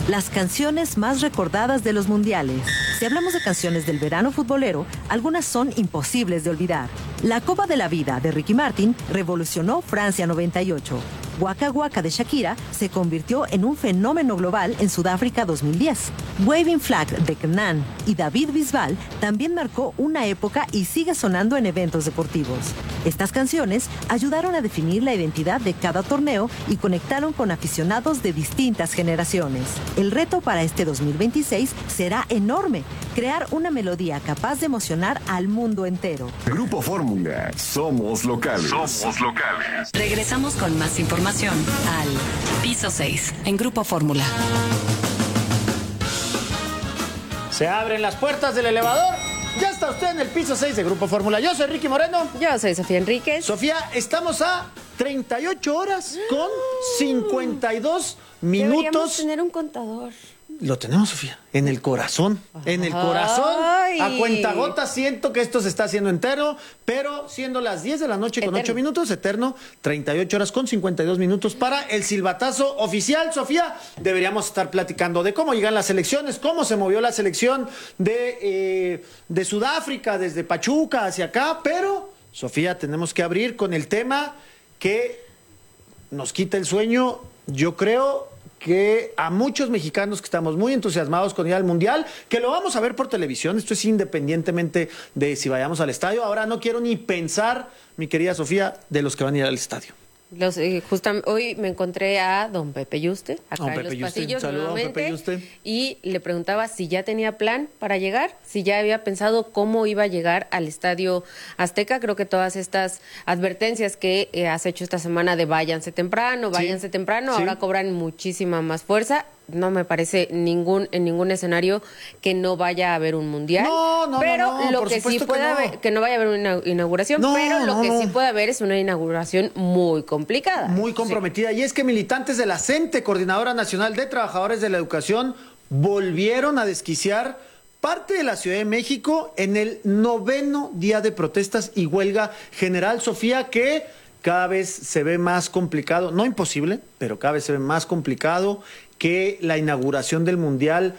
Las canciones más recordadas de los mundiales. Si hablamos de canciones del verano futbolero, algunas son imposibles de olvidar. La Copa de la Vida de Ricky Martin revolucionó Francia 98. Waka Waka de Shakira se convirtió en un fenómeno global en Sudáfrica 2010. Waving Flag de Kenan y David Bisbal también marcó una época y sigue sonando en eventos deportivos. Estas canciones ayudaron a definir la identidad de cada torneo y conectaron con aficionados de distintas generaciones. El reto para este 2026 será enorme: crear una melodía capaz de emocionar al mundo entero. Grupo Fórmula, somos locales. Somos locales. Regresamos con más información al Piso 6 en Grupo Fórmula. Se abren las puertas del elevador. Ya está usted en el Piso 6 de Grupo Fórmula. Yo soy Ricky Moreno. Yo soy Sofía Enríquez. Sofía, estamos a 38 horas con 52 minutos. Deberíamos tener un contador. Lo tenemos, Sofía, en el corazón. En el corazón. Ay. A cuentagotas siento que esto se está haciendo entero, pero siendo las 10 de la noche con 8 minutos, eterno, 38 horas con 52 minutos para el silbatazo oficial. Sofía, deberíamos estar platicando de cómo llegan las elecciones, cómo se movió la selección de Sudáfrica desde Pachuca hacia acá, pero, Sofía, tenemos que abrir con el tema que nos quita el sueño, yo creo, que a muchos mexicanos que estamos muy entusiasmados con ir al Mundial, que lo vamos a ver por televisión, esto es independientemente de si vayamos al estadio. Ahora no quiero ni pensar, mi querida Sofía, de los que van a ir al estadio. Hoy me encontré a don Pepe Yuste, acá en los pasillos nuevamente, y le preguntaba si ya tenía plan para llegar, si ya había pensado cómo iba a llegar al Estadio Azteca. Creo que todas estas advertencias que has hecho esta semana de váyanse temprano, ahora cobran muchísima más fuerza. No me parece en ningún escenario que no vaya a haber un mundial. Pero lo que sí puede haber, que no vaya a haber una inauguración, pero lo que sí puede haber es una inauguración muy complicada. Muy comprometida. Sí. Y es que militantes de la CENTE, Coordinadora Nacional de Trabajadores de la Educación, volvieron a desquiciar parte de la Ciudad de México en el 9º día de protestas y huelga general, Sofía, que cada vez se ve más complicado, no imposible, pero cada vez se ve más complicado que la inauguración del Mundial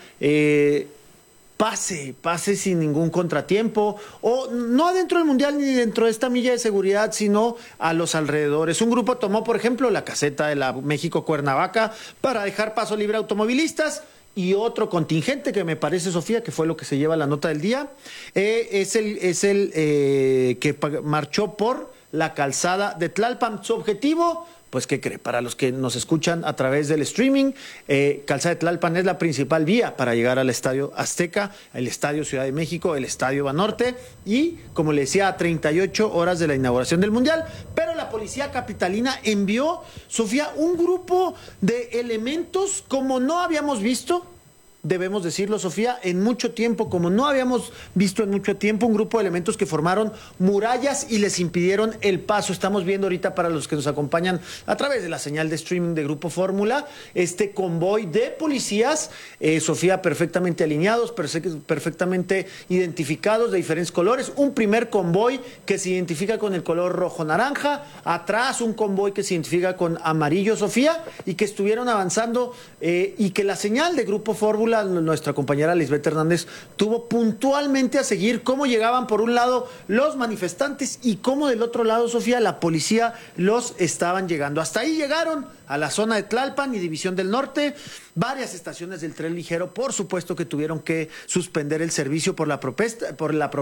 pase sin ningún contratiempo, o no adentro del Mundial ni dentro de esta milla de seguridad, sino a los alrededores. Un grupo tomó, por ejemplo, la caseta de la México-Cuernavaca para dejar paso libre a automovilistas, y otro contingente que me parece, Sofía, que fue lo que se lleva la nota del día, es el que marchó por la calzada de Tlalpan. Su objetivo, pues, ¿qué cree? Para los que nos escuchan a través del streaming, Calzada de Tlalpan es la principal vía para llegar al Estadio Azteca, el Estadio Ciudad de México, el Estadio Banorte, y, como le decía, a 38 horas de la inauguración del Mundial. Pero la policía capitalina envió, Sofía, un grupo de elementos como no habíamos visto, debemos decirlo, Sofía, en mucho tiempo, como no habíamos visto en mucho tiempo, un grupo de elementos que formaron murallas y les impidieron el paso. Estamos viendo ahorita, para los que nos acompañan a través de la señal de streaming de Grupo Fórmula, este convoy de policías, Sofía, perfectamente alineados, perfectamente identificados, de diferentes colores. Un primer convoy que se identifica con el color rojo-naranja, atrás un convoy que se identifica con amarillo, Sofía, y que estuvieron avanzando, y que la señal de Grupo Fórmula, nuestra compañera Lisbeth Hernández, tuvo puntualmente a seguir cómo llegaban por un lado los manifestantes y cómo del otro lado, Sofía, la policía los estaban llegando. Hasta ahí llegaron, a la zona de Tlalpan y División del Norte. Varias estaciones del tren ligero, por supuesto, que tuvieron que suspender el servicio por la protesta,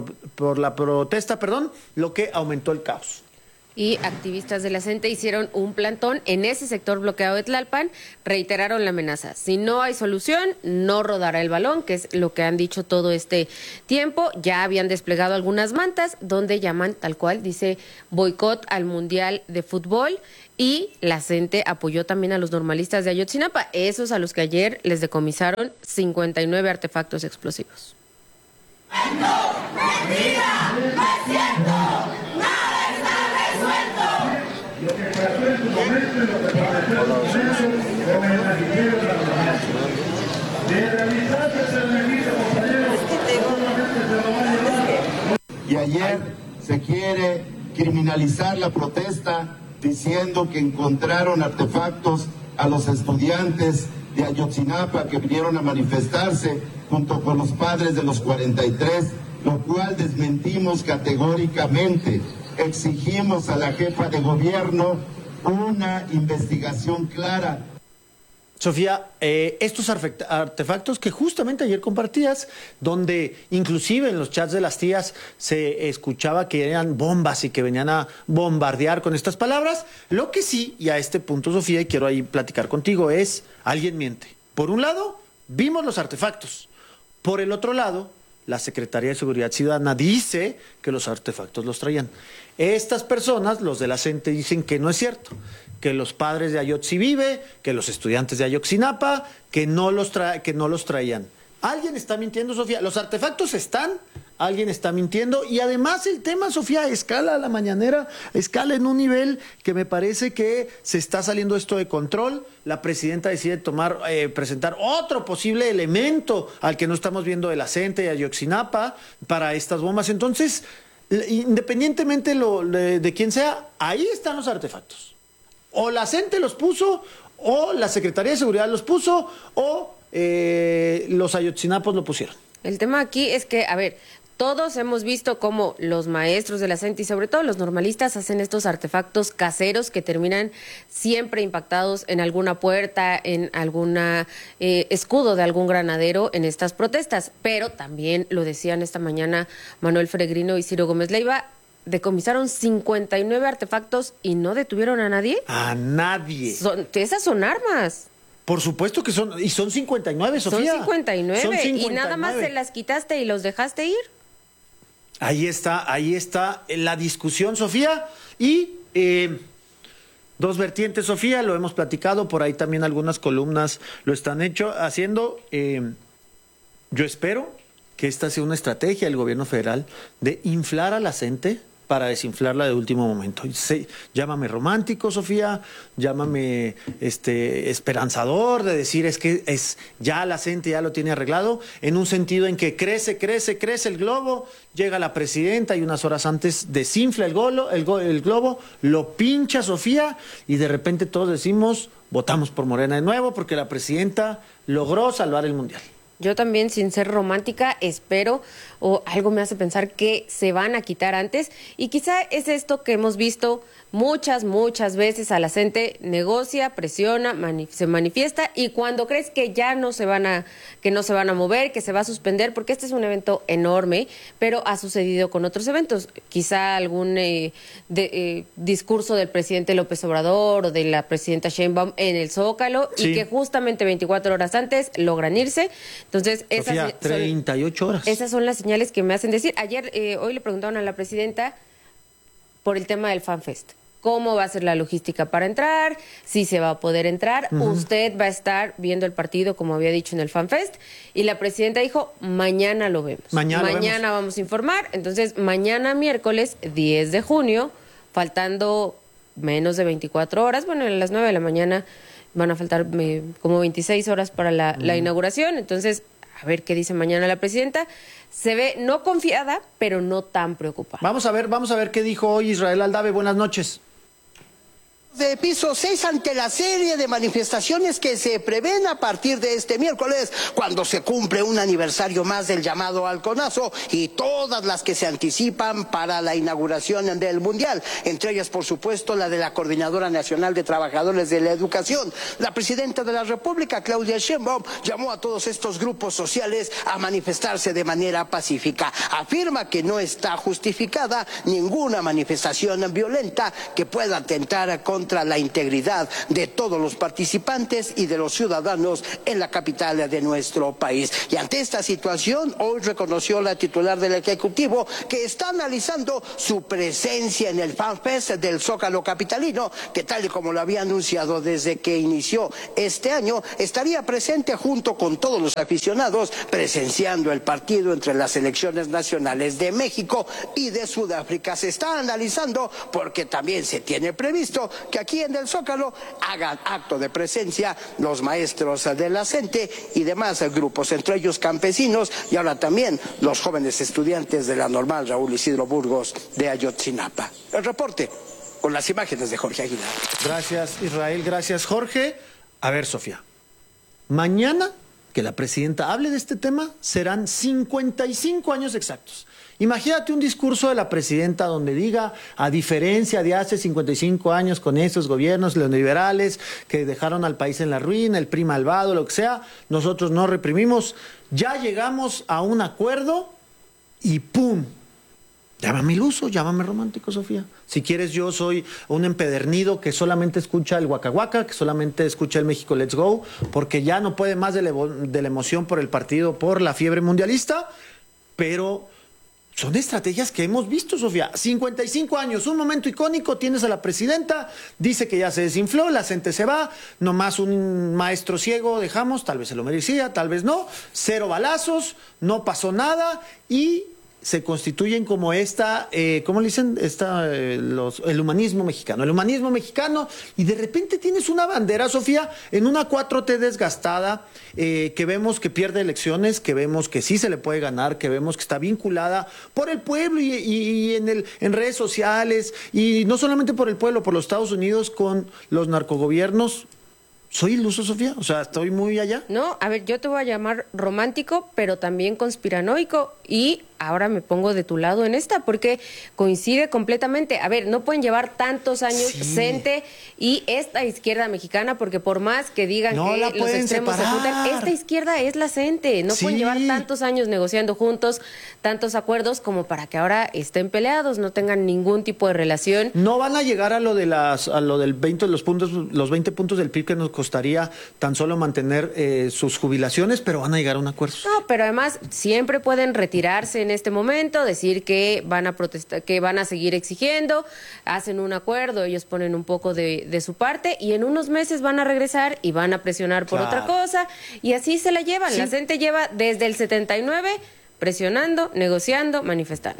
lo que aumentó el caos. Y activistas de la CENTE hicieron un plantón en ese sector bloqueado de Tlalpan, reiteraron la amenaza: si no hay solución, no rodará el balón, que es lo que han dicho todo este tiempo. Ya habían desplegado algunas mantas donde llaman, tal cual, dice, boicot al Mundial de Fútbol, y la CENTE apoyó también a los normalistas de Ayotzinapa, esos a los que ayer les decomisaron 59 artefactos explosivos. ¡No! ¡Mentira! ¡No es cierto! ¡Nada está resuelto! Lo que pasó en su momento en los departamentos de realizarse se revisa, compañeros, solamente se lo van a llevar. Y ayer se quiere criminalizar la protesta diciendo que encontraron artefactos a los estudiantes de Ayotzinapa que vinieron a manifestarse junto con los padres de los 43, lo cual desmentimos categóricamente. Exigimos a la jefa de gobierno una investigación clara. Sofía, estos artefactos que justamente ayer compartías, donde inclusive en los chats de las tías se escuchaba que eran bombas y que venían a bombardear con estas palabras, lo que sí, y a este punto, Sofía, y quiero ahí platicar contigo, es alguien miente. Por un lado, vimos los artefactos. Por el otro lado, la Secretaría de Seguridad Ciudadana dice que los artefactos los traían. Estas personas, los de la CENTE, dicen que no es cierto, que los padres de Ayotzi Vive, que los estudiantes de Ayotzinapa, que no los traían. ¿Alguien está mintiendo, Sofía? Los artefactos están, alguien está mintiendo, y además el tema, Sofía, escala a la mañanera, escala en un nivel que me parece que se está saliendo esto de control. La presidenta decide presentar otro posible elemento al que no estamos viendo de la CENTE y Ayotzinapa para estas bombas. Entonces, independientemente de quién sea, ahí están los artefactos. O la CENTE los puso, o la Secretaría de Seguridad los puso, o los ayotzinapos lo pusieron. El tema aquí es que, a ver, todos hemos visto cómo los maestros de la CENTE y sobre todo los normalistas hacen estos artefactos caseros que terminan siempre impactados en alguna puerta, en alguna escudo de algún granadero en estas protestas. Pero también lo decían esta mañana Manuel Fregrino y Ciro Gómez Leiva, decomisaron 59 artefactos y no detuvieron a nadie. A nadie. Esas son armas. Por supuesto que son, y son 59, Sofía. Son 59, y nada más se las quitaste y los dejaste ir. Ahí está la discusión, Sofía, y dos vertientes, Sofía, lo hemos platicado, por ahí también algunas columnas lo están haciendo. Yo espero que esta sea una estrategia del gobierno federal de inflar a la CENTE para desinflarla de último momento. Llámame romántico, Sofía, llámame esperanzador, de decir ya la CENTE ya lo tiene arreglado, en un sentido en que crece el globo, llega la presidenta y unas horas antes desinfla el globo, lo pincha, Sofía, y de repente todos decimos, votamos por Morena de nuevo porque la presidenta logró salvar el mundial. Yo también, sin ser romántica, espero, o algo me hace pensar que se van a quitar antes, y quizá es esto que hemos visto muchas veces: a la CENTE negocia, presiona, se manifiesta, y cuando crees que ya no se van a mover, que se va a suspender, porque este es un evento enorme, pero ha sucedido con otros eventos, quizá algún discurso del presidente López Obrador o de la presidenta Sheinbaum en el Zócalo, sí, y que justamente 24 horas antes logran irse. Entonces, Sofía, 38 horas. Esas son las señales que me hacen decir. Hoy le preguntaron a la presidenta por el tema del FanFest. ¿Cómo va a ser la logística para entrar? Si se va a poder entrar. Usted va a estar viendo el partido, como había dicho, en el FanFest. Y la presidenta dijo, mañana lo vemos. Mañana vamos a informar. Entonces, mañana miércoles 10 de junio, faltando menos de 24 horas, bueno, a las 9 de la mañana van a faltar como 26 horas para la inauguración. Entonces, a ver qué dice mañana la presidenta. Se ve no confiada, pero no tan preocupada. Vamos a ver qué dijo hoy Israel Aldave. Buenas noches. De piso 6 ante la serie de manifestaciones que se prevén a partir de este miércoles, cuando se cumple un aniversario más del llamado halconazo, y todas las que se anticipan para la inauguración del Mundial, entre ellas, por supuesto, la de la Coordinadora Nacional de Trabajadores de la Educación. La presidenta de la República, Claudia Sheinbaum, llamó a todos estos grupos sociales a manifestarse de manera pacífica. Afirma que no está justificada ninguna manifestación violenta que pueda atentar contra la integridad de todos los participantes y de los ciudadanos en la capital de nuestro país. Y ante esta situación, hoy reconoció la titular del Ejecutivo que está analizando su presencia en el FanFest del Zócalo capitalino, que tal y como lo había anunciado desde que inició este año, estaría presente junto con todos los aficionados presenciando el partido entre las selecciones nacionales de México y de Sudáfrica. Se está analizando porque también se tiene previsto que aquí en el Zócalo hagan acto de presencia los maestros de la CENTE y demás grupos, entre ellos campesinos, y ahora también los jóvenes estudiantes de la Normal Raúl Isidro Burgos de Ayotzinapa. El reporte con las imágenes de Jorge Aguilar. Gracias, Israel, gracias, Jorge. A ver, Sofía, Mañana que la presidenta hable de este tema, serán 55 años exactos. Imagínate un discurso de la presidenta donde diga, a diferencia de hace 55 años con esos gobiernos neoliberales que dejaron al país en la ruina, el PRI malvado, lo que sea, nosotros no reprimimos, ya llegamos a un acuerdo y ¡pum! Llámame iluso, llámame romántico, Sofía. Si quieres, yo soy un empedernido que solamente escucha el Waka Waka, que solamente escucha el México Let's Go, porque ya no puede más de la emoción por el partido, por la fiebre mundialista, pero son estrategias que hemos visto, Sofía. 55 años, un momento icónico, tienes a la presidenta, dice que ya se desinfló, la gente se va, nomás un maestro ciego dejamos, tal vez se lo merecía, tal vez no, 0 balazos, no pasó nada y se constituyen como ¿cómo le dicen? El humanismo mexicano. El humanismo mexicano, y de repente tienes una bandera, Sofía, en una 4T desgastada, que vemos que pierde elecciones, que vemos que sí se le puede ganar, que vemos que está vinculada por el pueblo y en redes sociales, y no solamente por el pueblo, por los Estados Unidos con los narcogobiernos. ¿Soy iluso, Sofía? O sea, ¿estoy muy allá? No, a ver, yo te voy a llamar romántico, pero también conspiranoico, y ahora me pongo de tu lado en esta, porque coincide completamente. A ver, no pueden llevar tantos años CENTE y esta izquierda mexicana, porque por más que digan no que los extremos se juntan, esta izquierda es la CENTE. No pueden llevar tantos años negociando juntos, tantos acuerdos, como para que ahora estén peleados, no tengan ningún tipo de relación. No van a llegar a lo del 20, los 20 puntos del PIB que nos costaría tan solo mantener sus jubilaciones, pero van a llegar a un acuerdo. No, pero además siempre pueden retirarse en este momento, decir que van a protestar, que van a seguir exigiendo, hacen un acuerdo, ellos ponen un poco de su parte y en unos meses van a regresar y van a presionar por otra cosa y así se la llevan. Sí. La gente lleva desde el 79 presionando, negociando, manifestando.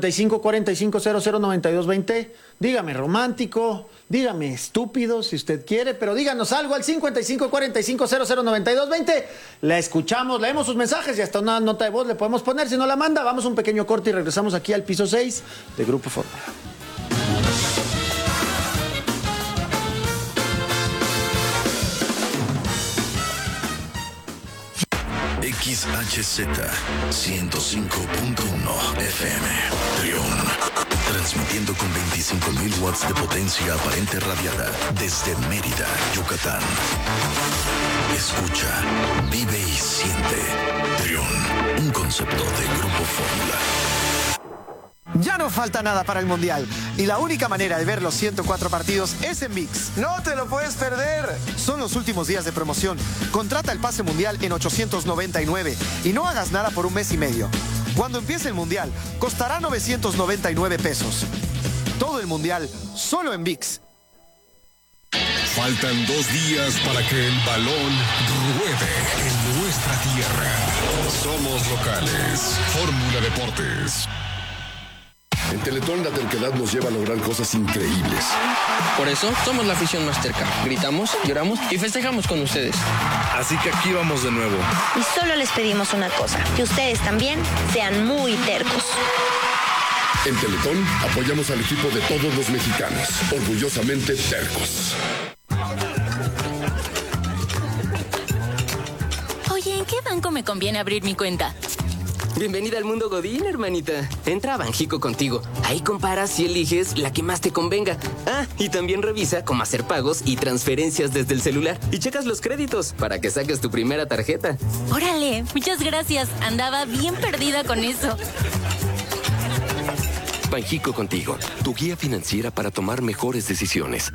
5545009220. Dígame romántico, dígame estúpido si usted quiere, pero díganos algo al 5545009220. La escuchamos, leemos sus mensajes y hasta una nota de voz le podemos poner. Si no la manda, vamos a un pequeño corte y regresamos aquí al piso 6 de Grupo Fórmula. XHZ 105.1 FM Trión, transmitiendo con 25.000 watts de potencia aparente radiada desde Mérida, Yucatán. Escucha, vive y siente. Trión, un concepto de Grupo Fórmula. Ya no falta nada para el Mundial y la única manera de ver los 104 partidos es en ViX. ¡No te lo puedes perder! Son los últimos días de promoción. Contrata el pase mundial en 899 y no hagas nada por un mes y medio. Cuando empiece el Mundial, costará 999 pesos. Todo el Mundial, solo en ViX. Faltan 2 días para que el balón ruede en nuestra tierra. Somos locales. Fórmula Deportes. En Teletón la terquedad nos lleva a lograr cosas increíbles. Por eso somos la afición más terca. Gritamos, lloramos y festejamos con ustedes. Así que aquí vamos de nuevo. Y solo les pedimos una cosa, que ustedes también sean muy tercos. En Teletón apoyamos al equipo de todos los mexicanos. Orgullosamente tercos. Oye, ¿en qué banco me conviene abrir mi cuenta? Bienvenida al mundo Godín, hermanita. Entra a Banjico Contigo. Ahí comparas y eliges la que más te convenga. Ah, y también revisa cómo hacer pagos y transferencias desde el celular. Y checas los créditos para que saques tu primera tarjeta. Órale, muchas gracias. Andaba bien perdida con eso. Banjico Contigo, tu guía financiera para tomar mejores decisiones.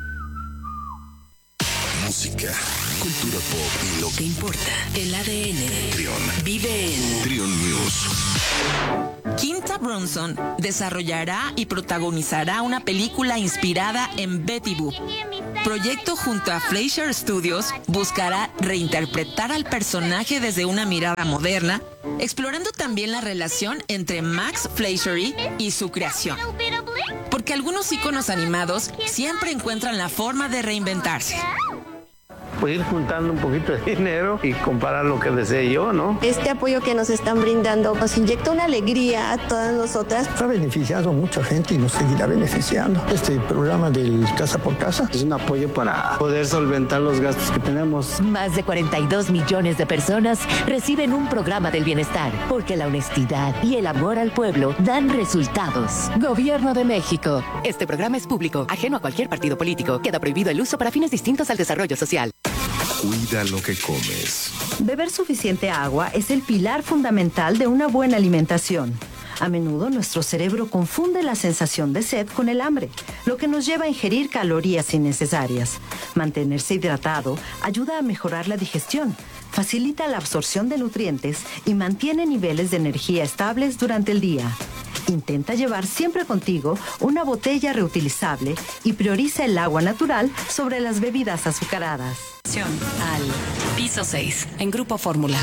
Música, cultura pop y lo que importa. El ADN. Trión. Vive en Trión News. Quinta Brunson desarrollará y protagonizará una película inspirada en Betty Boop. Proyecto junto a Fleischer Studios buscará reinterpretar al personaje desde una mirada moderna, explorando también la relación entre Max Fleischer y su creación. Porque algunos íconos animados siempre encuentran la forma de reinventarse. pues ir juntando un poquito de dinero y comprar lo que desee yo, ¿no? Este apoyo que nos están brindando nos inyecta una alegría a todas nosotras. Ha beneficiado a mucha gente y nos seguirá beneficiando. Este programa del Casa por Casa es un apoyo para poder solventar los gastos que tenemos. Más de 42 millones de personas reciben un programa del bienestar, porque la honestidad y el amor al pueblo dan resultados. Gobierno de México. Este programa es público, ajeno a cualquier partido político. Queda prohibido el uso para fines distintos al desarrollo social. Cuida lo que comes. Beber suficiente agua es el pilar fundamental de una buena alimentación. A menudo nuestro cerebro confunde la sensación de sed con el hambre, lo que nos lleva a ingerir calorías innecesarias. Mantenerse hidratado ayuda a mejorar la digestión, facilita la absorción de nutrientes y mantiene niveles de energía estables durante el día. Intenta llevar siempre contigo una botella reutilizable y prioriza el agua natural sobre las bebidas azucaradas. Al piso 6 en Grupo Fórmula.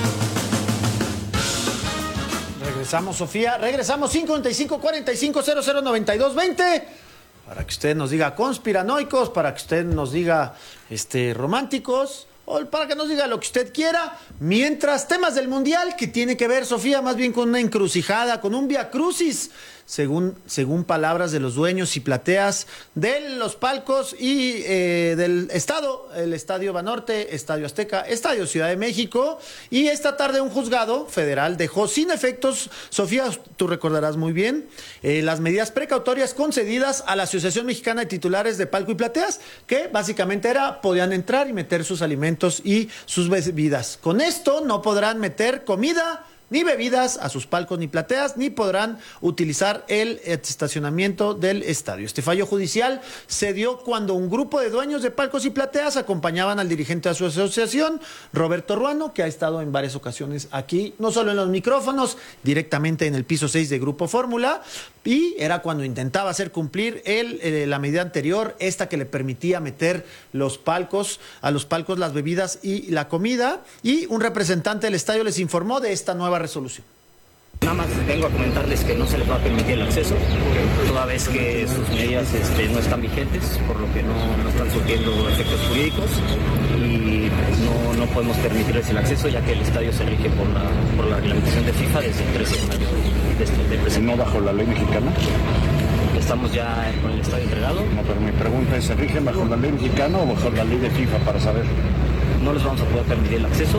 Regresamos, Sofía. Regresamos 55 45 00 92 20. Para que usted nos diga conspiranoicos, para que usted nos diga románticos, o para que nos diga lo que usted quiera. Mientras, temas del Mundial que tiene que ver, Sofía, más bien con una encrucijada, con un vía crucis, según palabras de los dueños y plateas de los palcos y del estado, el Estadio Banorte, Estadio Azteca, Estadio Ciudad de México. Y esta tarde un juzgado federal dejó sin efectos, Sofía, tú recordarás muy bien, las medidas precautorias concedidas a la Asociación Mexicana de Titulares de Palco y Plateas, que básicamente podían entrar y meter sus alimentos y sus bebidas. Con esto no podrán meter comida ni bebidas a sus palcos ni plateas, ni podrán utilizar el estacionamiento del estadio. Este fallo judicial se dio cuando un grupo de dueños de palcos y plateas acompañaban al dirigente de su asociación, Roberto Ruano, que ha estado en varias ocasiones aquí, no solo en los micrófonos, directamente en el piso 6 de Grupo Fórmula, y era cuando intentaba hacer cumplir la medida anterior, esta que le permitía meter a los palcos las bebidas y la comida, y un representante del estadio les informó de esta nueva resolución. Nada más vengo a comentarles que no se les va a permitir el acceso, toda vez que sus medidas no están vigentes, por lo que no están surtiendo efectos jurídicos, y no podemos permitirles el acceso, ya que el estadio se rige por la reglamentación de FIFA desde el 13 de mayo de presente. ¿No bajo la ley mexicana? Estamos ya con el estadio entregado. No, pero mi pregunta es, ¿se rigen bajo la ley mexicana o bajo la ley de FIFA, para saber? No les vamos a poder permitir el acceso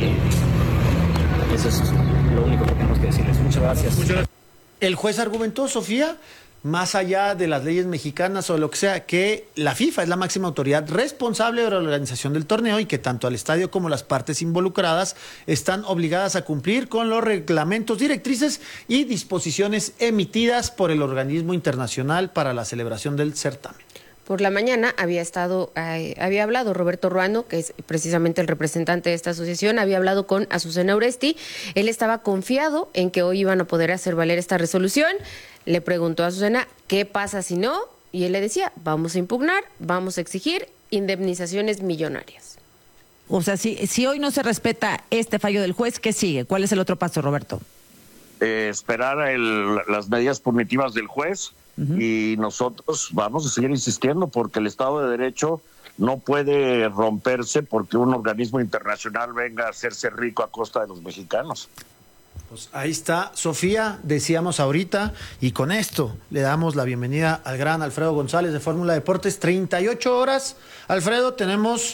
y eso es lo único que tenemos que decirles. Muchas gracias. El juez argumentó, Sofía, más allá de las leyes mexicanas o lo que sea, que la FIFA es la máxima autoridad responsable de la organización del torneo y que tanto al estadio como las partes involucradas están obligadas a cumplir con los reglamentos, directrices y disposiciones emitidas por el organismo internacional para la celebración del certamen. Por la mañana había hablado Roberto Ruano, que es precisamente el representante de esta asociación, había hablado con Azucena Uresti. Él estaba confiado en que hoy iban a poder hacer valer esta resolución. Le preguntó a Azucena, ¿qué pasa si no? Y él le decía, vamos a impugnar, vamos a exigir indemnizaciones millonarias. O sea, si hoy no se respeta este fallo del juez, ¿qué sigue? ¿Cuál es el otro paso, Roberto? Esperar las medidas punitivas del juez. Y nosotros vamos a seguir insistiendo porque el Estado de Derecho no puede romperse porque un organismo internacional venga a hacerse rico a costa de los mexicanos. Pues ahí está, Sofía, decíamos ahorita, y con esto le damos la bienvenida al gran Alfredo González de Fórmula Deportes. 38 horas, Alfredo, tenemos,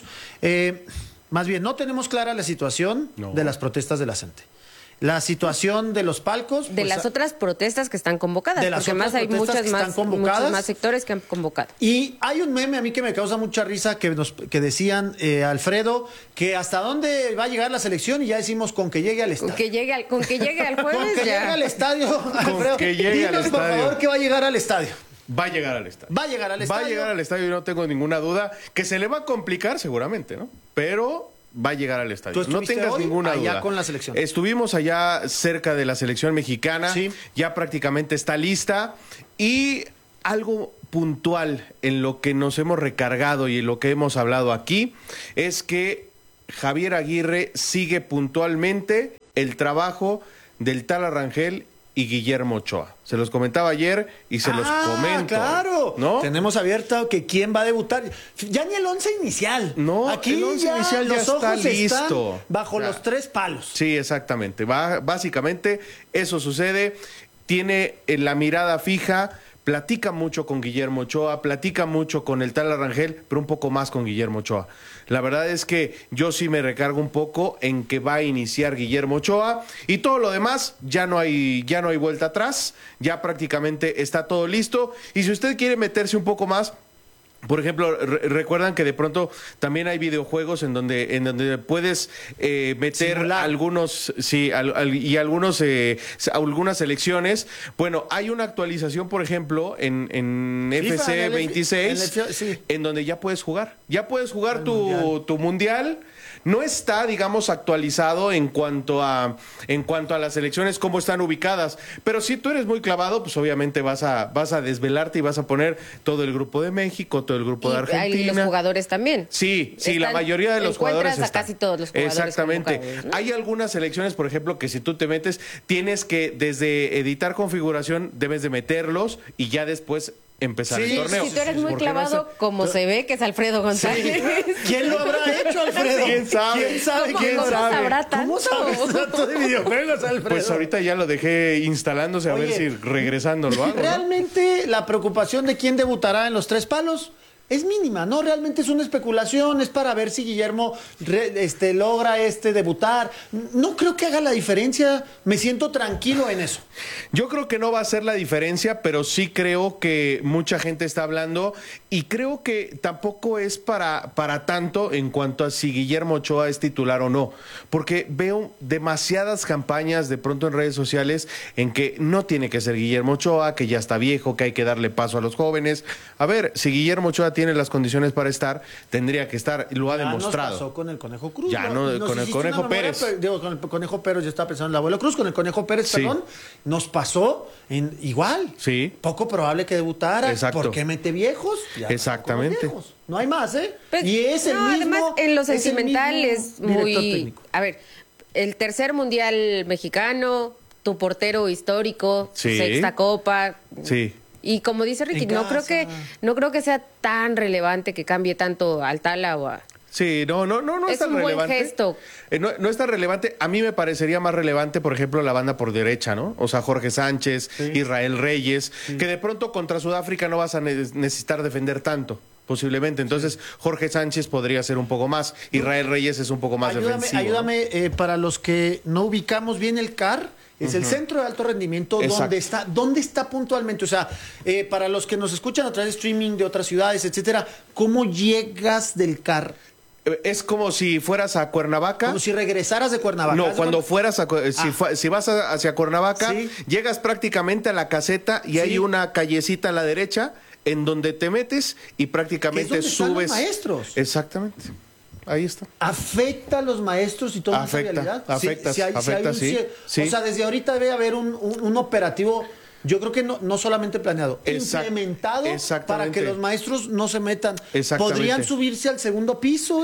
más bien no tenemos clara la situación de las protestas de la gente. La situación de los palcos. De las otras protestas que están convocadas. Porque además hay muchos más sectores que han convocado. Y hay un meme a mí que me causa mucha risa que decían, Alfredo, que hasta dónde va a llegar la selección y ya decimos con que llegue al estadio. Con que llegue al jueves. Con que llegue al estadio, Alfredo. Dinos, por favor, que va a llegar al estadio. Va a llegar al estadio. Va a llegar al estadio. Va a llegar al estadio y no tengo ninguna duda que se le va a complicar seguramente, ¿no? Pero va a llegar al estadio. No tengas ninguna duda. Allá con la selección. Estuvimos allá cerca de la selección mexicana. Sí. Ya prácticamente está lista. Y algo puntual en lo que nos hemos recargado y en lo que hemos hablado aquí es que Javier Aguirre sigue puntualmente el trabajo del Tala Rangel y Guillermo Ochoa. Se los comentaba ayer y se los comento. Claro, ¿no? Tenemos abierto que quién va a debutar. Ya ni el 11 inicial. No, aquí el 11 inicial ya está listo. Bajo los 3 palos. Sí, exactamente. Básicamente eso sucede. Tiene la mirada fija. Platica mucho con Guillermo Ochoa, platica mucho con el tal Rangel, pero un poco más con Guillermo Ochoa. La verdad es que yo sí me recargo un poco en que va a iniciar Guillermo Ochoa y todo lo demás ya no hay vuelta atrás, ya prácticamente está todo listo. Y si usted quiere meterse un poco más, por ejemplo, recuerdan que de pronto también hay videojuegos en donde puedes meter algunos, algunas selecciones. Bueno, hay una actualización, por ejemplo, en FC 26, en donde ya puedes jugar. Ya puedes jugar tu mundial. No está, digamos, actualizado en cuanto a las selecciones, cómo están ubicadas. Pero si tú eres muy clavado, pues obviamente vas a desvelarte y vas a poner todo el grupo de México, todo el grupo de Argentina. Y los jugadores también. Sí, la mayoría de los jugadores están. Encuentras a casi todos los jugadores. Exactamente. ¿No? Hay algunas selecciones, por ejemplo, que si tú te metes, tienes que desde editar configuración, debes de meterlos y ya después empezar el torneo. Si tú eres muy clavado, como se ve que es Alfredo González. ¿Quién lo habrá hecho, Alfredo? ¿Quién sabe? ¿Cómo sabrá tanto? ¿Cómo sabes tanto de videojuegos, Alfredo? Pues ahorita ya lo dejé instalándose a ver si regresando lo hago. Realmente la preocupación de quién debutará en los 3 palos es mínima, ¿no? Realmente es una especulación, es para ver si Guillermo logra debutar. No creo que haga la diferencia, me siento tranquilo en eso. Yo creo que no va a ser la diferencia, pero sí creo que mucha gente está hablando y creo que tampoco es para tanto en cuanto a si Guillermo Ochoa es titular o no, porque veo demasiadas campañas de pronto en redes sociales en que no tiene que ser Guillermo Ochoa, que ya está viejo, que hay que darle paso a los jóvenes. A ver, si Guillermo Ochoa tiene las condiciones para estar, tendría que estar, lo ha demostrado. Nos pasó con el Conejo Cruz. Ya con el Conejo Pérez. Con el Conejo Pérez, yo estaba pensando en el Abuelo Cruz, con el Conejo Pérez, perdón, nos pasó igual. Sí. Poco probable que debutara. Exacto. ¿Por qué mete viejos? Ya exactamente. No hay más, ¿eh? Pues, y es el mismo. Además, en lo sentimental es muy. Técnico. A ver, el tercer mundial mexicano, tu portero histórico, sexta copa. Sí. Y como dice Ricky, no creo que sea tan relevante que cambie tanto al Tala o a... Sí, no es tan relevante. Es un buen gesto. No es tan relevante. A mí me parecería más relevante, por ejemplo, la banda por derecha, ¿no? O sea, Jorge Sánchez, Israel Reyes, que de pronto contra Sudáfrica no vas a necesitar defender tanto. Posiblemente. Entonces, Jorge Sánchez podría ser un poco más. Israel Reyes es un poco más defensivo. Ayúdame, para los que no ubicamos bien el CAR, es el centro de alto rendimiento. ¿Dónde está puntualmente? O sea, para los que nos escuchan a través de streaming de otras ciudades, etcétera, ¿cómo llegas del CAR? Es como si fueras a Cuernavaca. Como si regresaras de Cuernavaca. No, cuando fueras si vas hacia Cuernavaca, llegas prácticamente a la caseta y hay una callecita a la derecha en donde te metes y prácticamente subes. Están los maestros. Exactamente. Ahí está. ¿Afecta a los maestros y toda esa realidad? Afecta, sí. O sea, desde ahorita debe haber un operativo, yo creo que no solamente planeado, implementado para que los maestros no se metan. ¿Podrían subirse al segundo piso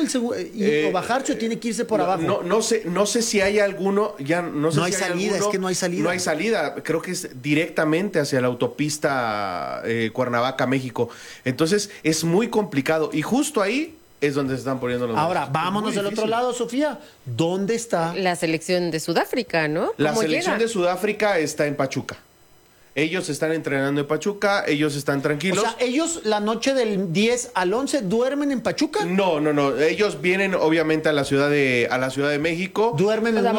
o bajarse o tiene que irse por abajo? No sé si hay alguno, no hay salida, es que no hay salida. No hay salida, creo que es directamente hacia la autopista Cuernavaca, México. Entonces es muy complicado y justo ahí es donde se están poniendo los Ahora, vámonos del otro lado, Sofía. ¿Dónde está? La selección de Sudáfrica, ¿no? La selección de Sudáfrica está en Pachuca. Ellos están entrenando en Pachuca, ellos están tranquilos. O sea, ¿ellos la noche del 10 al 11 duermen en Pachuca? No. Ellos vienen obviamente a la Ciudad de México. Duermen en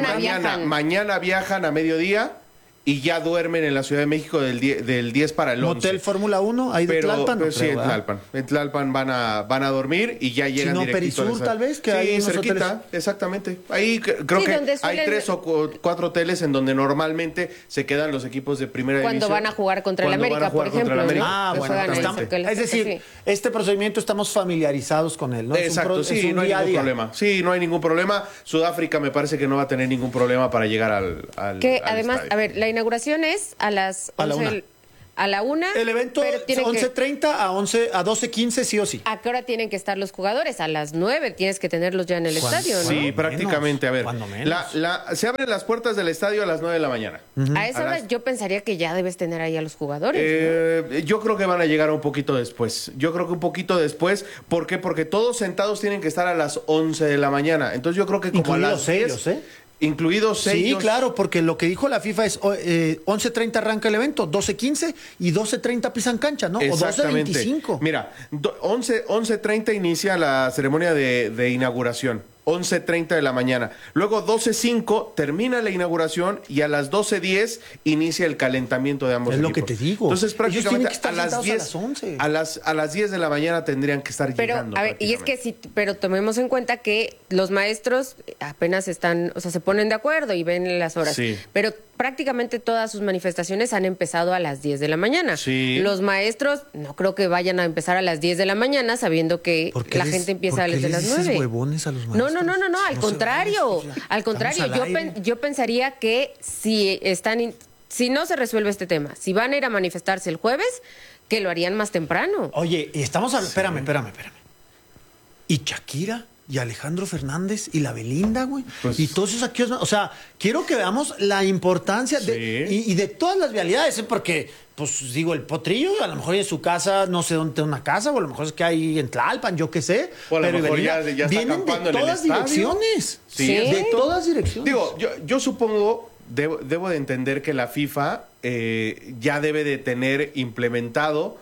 mañana viajan a mediodía. Y ya duermen en la Ciudad de México del 10 para el 11. ¿Hotel Fórmula 1? ¿Ahí de Tlalpan? Sí, en Tlalpan. En Tlalpan van a dormir y ya llegan directito. Perisur, tal vez, que sí, hay cerquita, hoteles. Exactamente. Ahí creo que hay 3 o 4 hoteles en donde normalmente se quedan los equipos de primera división. Cuando van a jugar contra el América, por ejemplo. Es decir, este procedimiento estamos familiarizados con él, ¿no? Exacto, no hay ningún problema. Sí, no hay ningún problema. Sudáfrica me parece que no va a tener ningún problema para llegar al además, estadio. A ver, la inauguración es a las 11. A la 1. El evento 11:30 a 12:15 sí o sí. ¿A qué hora tienen que estar los jugadores? A las 9 tienes que tenerlos ya en el estadio, ¿no? Sí, prácticamente. A ver, se abren las puertas del estadio a las 9 de la mañana. A esa hora yo pensaría que ya debes tener ahí a los jugadores, ¿no? Yo creo que van a llegar un poquito después. ¿Por qué? Porque todos sentados tienen que estar a las 11 de la mañana. Entonces yo creo que como a las 10... Incluidos ellos. Sí, claro, porque lo que dijo la FIFA es 11:30 arranca el evento, 12:15 y 12:30 pisan cancha, ¿no? Exactamente. O 12:25. Mira, 11:30 inicia la ceremonia de inauguración. 11:30 de la mañana. Luego 12:05 termina la inauguración y a las 12:10 inicia el calentamiento de ambos equipos. Es lo que te digo. Entonces prácticamente a las 10 a las 10 de la mañana tendrían que estar llegando. A ver, y es que pero tomemos en cuenta que los maestros apenas están, o sea, se ponen de acuerdo y ven las horas. Sí. Pero prácticamente todas sus manifestaciones han empezado a las 10 de la mañana. Sí. Los maestros no creo que vayan a empezar a las 10 de la mañana sabiendo que la gente empieza desde las 9. Huevones a los maestros? No, al contrario. Al contrario, yo pensaría que si no se resuelve este tema, si van a ir a manifestarse el jueves, que lo harían más temprano. Oye, estamos espérame. ¿Y Shakira? Y Alejandro Fernández y la Belinda, güey. Pues, y todos esos aquí, o sea, quiero que veamos la importancia de todas las vialidades, porque, pues digo, el Potrillo, a lo mejor en su casa, no sé dónde tiene una casa, o a lo mejor es que hay en Tlalpan, yo qué sé. O a lo mejor Belinda, ya está vienen acampando de todas direcciones. Sí, de todas direcciones. Digo, yo supongo, debo de entender que la FIFA ya debe de tener implementado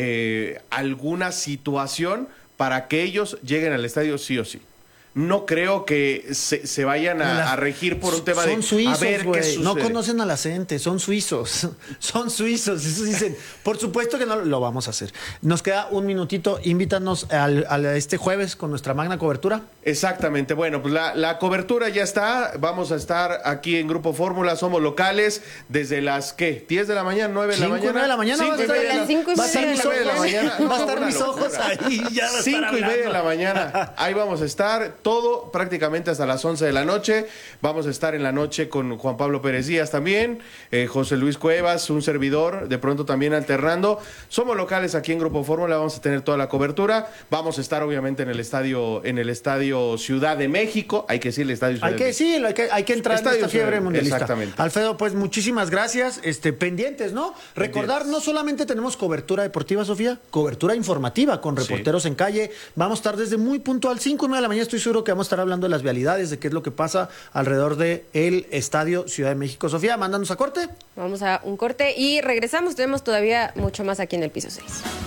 alguna situación para que ellos lleguen al estadio sí o sí. No creo que se vayan a regir por un tema son suizos, a ver qué sucede. No conocen a la gente, son suizos. Eso dicen, por supuesto que no lo vamos a hacer. Nos queda un minutito, invítanos a este jueves con nuestra magna cobertura. Exactamente, bueno, pues la cobertura ya está. Vamos a estar aquí en Grupo Fórmula, somos locales desde las, ¿qué? 10 de la mañana, 9 de la mañana. 9 de la mañana. Las 5 y media Va a estar mis ojos ahí. 5:30 de la mañana, ahí vamos a estar. Todo prácticamente hasta las 11 de la noche. Vamos a estar en la noche con Juan Pablo Pérez Díaz también, José Luis Cuevas, un servidor, de pronto también alternando. Somos locales aquí en Grupo Fórmula, vamos a tener toda la cobertura. Vamos a estar obviamente en el estadio Ciudad de México. Hay que decirle estadio Ciudad de México. Hay que entrar en esta fiebre mundialista. Exactamente. Alfredo, pues muchísimas gracias. Pendientes, ¿no? Recordar, no solamente tenemos cobertura deportiva, Sofía, cobertura informativa con reporteros en calle. Vamos a estar desde muy puntual, 5:30 de la mañana, estoy seguro que vamos a estar hablando de las vialidades, de qué es lo que pasa alrededor del estadio Ciudad de México. Sofía, mándanos a corte. Vamos a un corte y regresamos. Tenemos todavía mucho más aquí en el piso 6.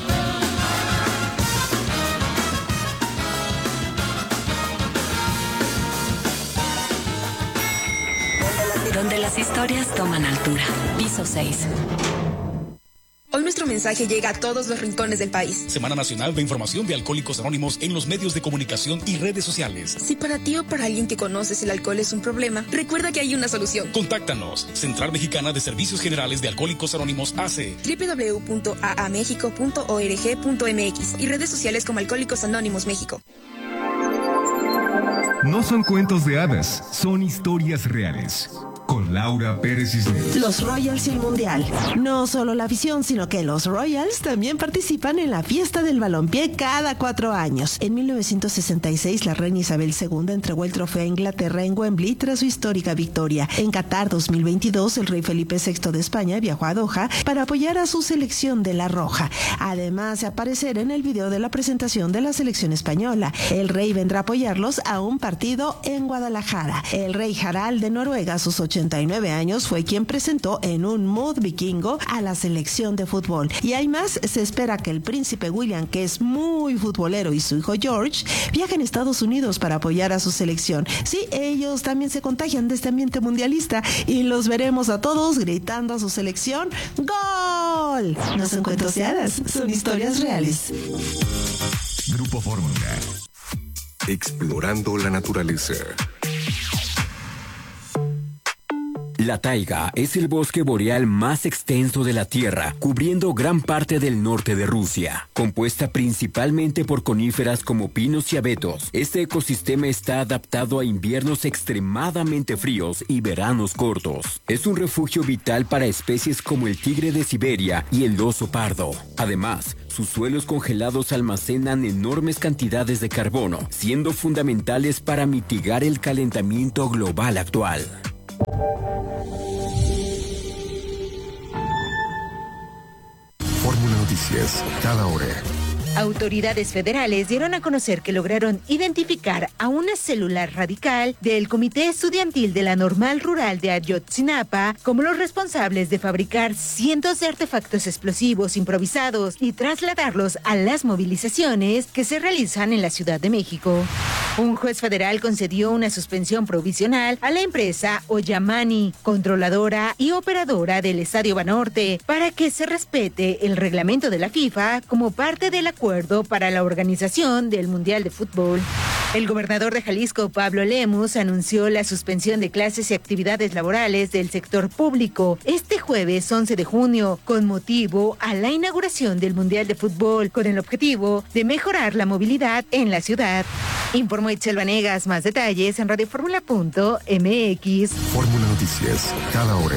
Donde las historias toman altura. Piso 6. Hoy nuestro mensaje llega a todos los rincones del país. Semana Nacional de Información de Alcohólicos Anónimos en los medios de comunicación y redes sociales. Si para ti o para alguien que conoces el alcohol es un problema, recuerda que hay una solución. Contáctanos. Central Mexicana de Servicios Generales de Alcohólicos Anónimos AC. www.aamexico.org.mx y redes sociales como Alcohólicos Anónimos México. No son cuentos de hadas, son historias reales. Con Laura Pérez Cisneros. Los Royals y el Mundial. No solo la afición, sino que los Royals también participan en la fiesta del balompié cada 4 años. En 1966, la reina Isabel II entregó el trofeo a Inglaterra en Wembley tras su histórica victoria. En Qatar 2022, el rey Felipe VI de España viajó a Doha para apoyar a su selección de la Roja. Además de aparecer en el video de la presentación de la selección española. El rey vendrá a apoyarlos a un partido en Guadalajara. El rey Harald de Noruega, a sus 89 años, fue quien presentó en un mood vikingo a la selección de fútbol. Y hay más, se espera que el príncipe William, que es muy futbolero, y su hijo George viajen a Estados Unidos para apoyar a su selección. Sí, ellos también se contagian de este ambiente mundialista y los veremos a todos gritando a su selección ¡Gol! No son cuentos de hadas, son historias reales. Grupo Fórmula. Explorando la naturaleza. La taiga es el bosque boreal más extenso de la Tierra, cubriendo gran parte del norte de Rusia. Compuesta principalmente por coníferas como pinos y abetos, este ecosistema está adaptado a inviernos extremadamente fríos y veranos cortos. Es un refugio vital para especies como el tigre de Siberia y el oso pardo. Además, sus suelos congelados almacenan enormes cantidades de carbono, siendo fundamentales para mitigar el calentamiento global actual. Fórmula Noticias, cada hora. Autoridades federales dieron a conocer que lograron identificar a una célula radical del Comité Estudiantil de la Normal Rural de Ayotzinapa como los responsables de fabricar cientos de artefactos explosivos improvisados y trasladarlos a las movilizaciones que se realizan en la Ciudad de México. Un juez federal concedió una suspensión provisional a la empresa Oyamani, controladora y operadora del Estadio Banorte, para que se respete el reglamento de la FIFA como parte del acuerdo para la organización del Mundial de Fútbol. El gobernador de Jalisco, Pablo Lemus, anunció la suspensión de clases y actividades laborales del sector público este jueves 11 de junio, con motivo a la inauguración del Mundial de Fútbol, con el objetivo de mejorar la movilidad en la ciudad. Informó Itzel Vanegas. Más detalles en radioformula.mx. Fórmula Noticias, cada hora.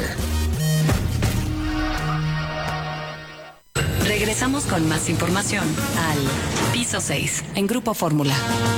Regresamos con más información al Piso 6 en Grupo Fórmula.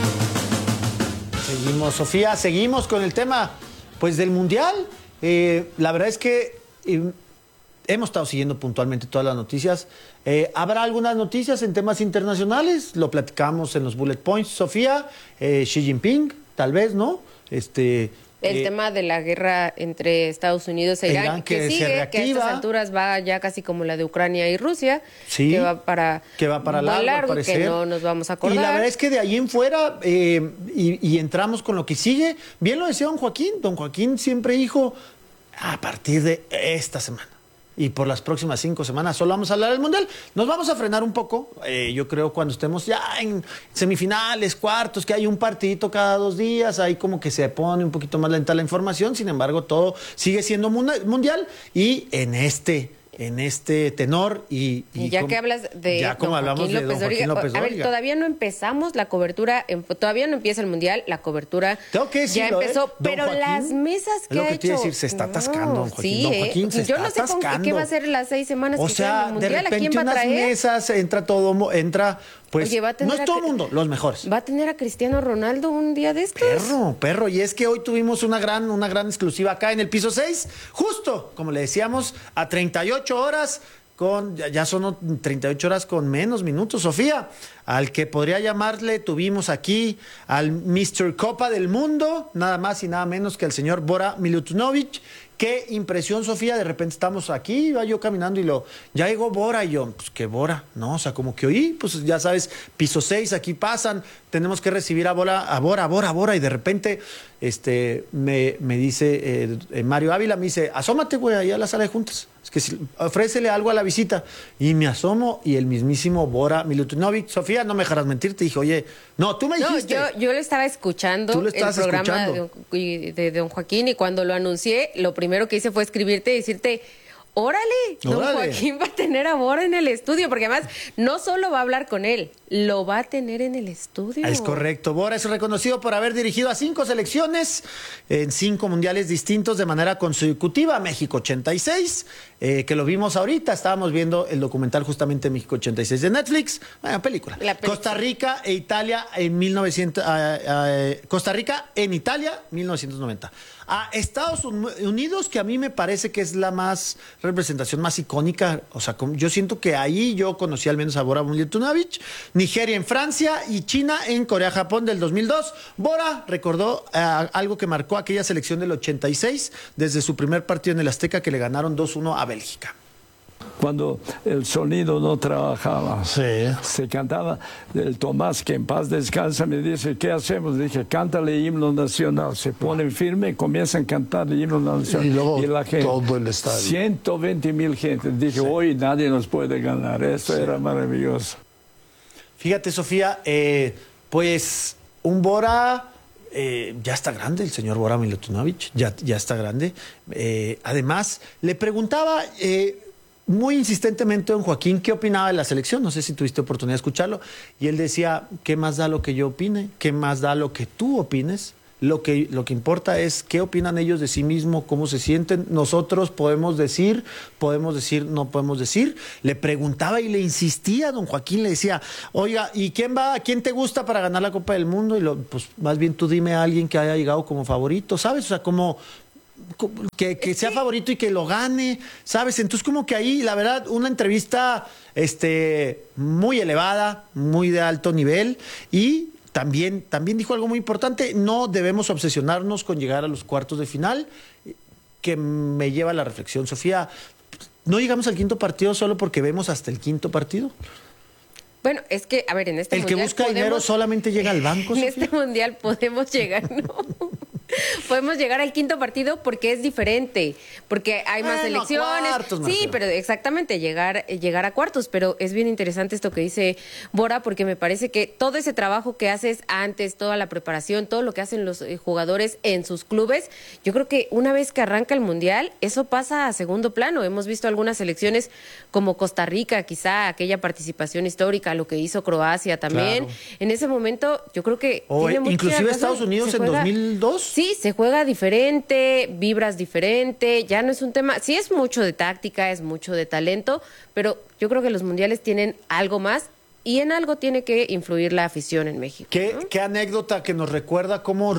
Seguimos, Sofía, seguimos con el tema pues del Mundial. La verdad es que hemos estado siguiendo puntualmente todas las noticias. Habrá algunas noticias en temas internacionales, lo platicamos en los bullet points. Sofía, Xi Jinping, tal vez, ¿no? El tema de la guerra entre Estados Unidos e Irán, que sigue, que a estas alturas va ya casi como la de Ucrania y Rusia, sí, que va para largo, que no nos vamos a acordar. Y la verdad es que de ahí en fuera, y entramos con lo que sigue, bien lo decía don Joaquín siempre dijo, a partir de esta semana y por las próximas 5 semanas solo vamos a hablar del Mundial. Nos vamos a frenar un poco, yo creo, cuando estemos ya en semifinales, cuartos, que hay un partidito cada 2 días, ahí como que se pone un poquito más lenta la información. Sin embargo, todo sigue siendo mundial y en este tenor y ya que hablas de ya como hablamos de don Joaquín López Dóriga. A ver, todavía no empezamos la cobertura, todavía no empieza el Mundial, la cobertura tengo que decirlo, ya empezó, pero Joaquín, las mesas que ha hecho, decir, se está atascando don Joaquín. Sí, don Joaquín se yo está no sé atascando. ¿Qué va a hacer las 6 semanas que quedan en el Mundial? De repente ¿A quién va a unas traer? mesas, entra pues, oye, no es todo el mundo, los mejores. ¿Va a tener a Cristiano Ronaldo un día de estos? Perro, y es que hoy tuvimos una gran exclusiva acá en el Piso 6, justo, como le decíamos, a 38 horas, ya son 38 horas con menos minutos, Sofía, al que podría llamarle, tuvimos aquí al Mr. Copa del Mundo, nada más y nada menos que al señor Bora Milutinovic. Qué impresión, Sofía, de repente estamos aquí, iba yo caminando y ya llegó Bora, y yo, pues qué Bora, ¿no? O sea, como que oí, pues ya sabes, Piso 6, aquí pasan, tenemos que recibir a Bora, y de repente me dice Mario Ávila, me dice, asómate, güey, ahí a la sala de juntas, es que ofrécele algo a la visita, y me asomo, y el mismísimo Bora Milutinovic, Sofía, no me dejarás mentir, te dije, oye, no, tú me dijiste. Yo le estaba escuchando el programa de don Joaquín, y cuando lo anuncié, lo primero que hice fue escribirte y decirte, órale, don Joaquín va a tener a Bora en el estudio, porque además no solo va a hablar con él, lo va a tener en el estudio. Es correcto. Bora es reconocido por haber dirigido a 5 selecciones en 5 mundiales distintos de manera consecutiva. México 86, que lo vimos ahorita, estábamos viendo el documental justamente México 86 de Netflix, película. Costa Rica e Italia en Costa Rica en Italia 1990. A Estados Unidos, que a mí me parece que es la representación más icónica, o sea, yo siento que ahí yo conocí al menos a Bora Milutinovic. Nigeria en Francia y China en Corea-Japón del 2002. Bora recordó algo que marcó aquella selección del 86 desde su primer partido en el Azteca, que le ganaron 2-1 a Bélgica. Cuando el sonido no trabajaba, se cantaba. El Tomás, que en paz descansa, me dice, ¿qué hacemos? Dije, cántale himno nacional. Se ponen firme, comienzan a cantar el himno nacional. Y luego la gente, todo el estadio. 120,000 gente. Dije, hoy nadie nos puede ganar. Eso era maravilloso. Fíjate, Sofía, pues un Bora ya está grande el señor Bora Milutinovic, ya está grande. Además, le preguntaba muy insistentemente a don Joaquín qué opinaba de la selección. No sé si tuviste oportunidad de escucharlo. Y él decía, ¿qué más da lo que yo opine? ¿Qué más da lo que tú opines? Lo que importa es qué opinan ellos de sí mismos, cómo se sienten. Nosotros podemos decir, no podemos decir. Le preguntaba y le insistía a don Joaquín, le decía, oiga, ¿y quién te gusta para ganar la Copa del Mundo? Y pues más bien tú dime a alguien que haya llegado como favorito, ¿sabes? O sea, como que sea favorito y que lo gane, ¿sabes? Entonces como que ahí, la verdad, una entrevista muy elevada, muy de alto nivel. Y también dijo algo muy importante: no debemos obsesionarnos con llegar a los cuartos de final, que me lleva a la reflexión. Sofía, ¿no llegamos al quinto partido solo porque vemos hasta el quinto partido? Bueno, es que, a ver, en este mundial... El que busca dinero solamente llega al banco, En Sofía. este mundial podemos llegar, ¿no? Podemos llegar al quinto partido porque es diferente, porque hay más selecciones. Sí, pero exactamente, llegar a cuartos. Pero es bien interesante esto que dice Bora, porque me parece que todo ese trabajo que haces antes, toda la preparación, todo lo que hacen los jugadores en sus clubes, yo creo que una vez que arranca el mundial, eso pasa a segundo plano. Hemos visto algunas selecciones como Costa Rica, quizá aquella participación histórica, lo que hizo Croacia también. Claro. En ese momento, yo creo que inclusive Estados Unidos en 2002. Sí, se juega diferente, vibras diferente, ya no es un tema, sí es mucho de táctica, es mucho de talento, pero yo creo que los mundiales tienen algo más y en algo tiene que influir la afición en México. ¿Qué anécdota que nos recuerda cómo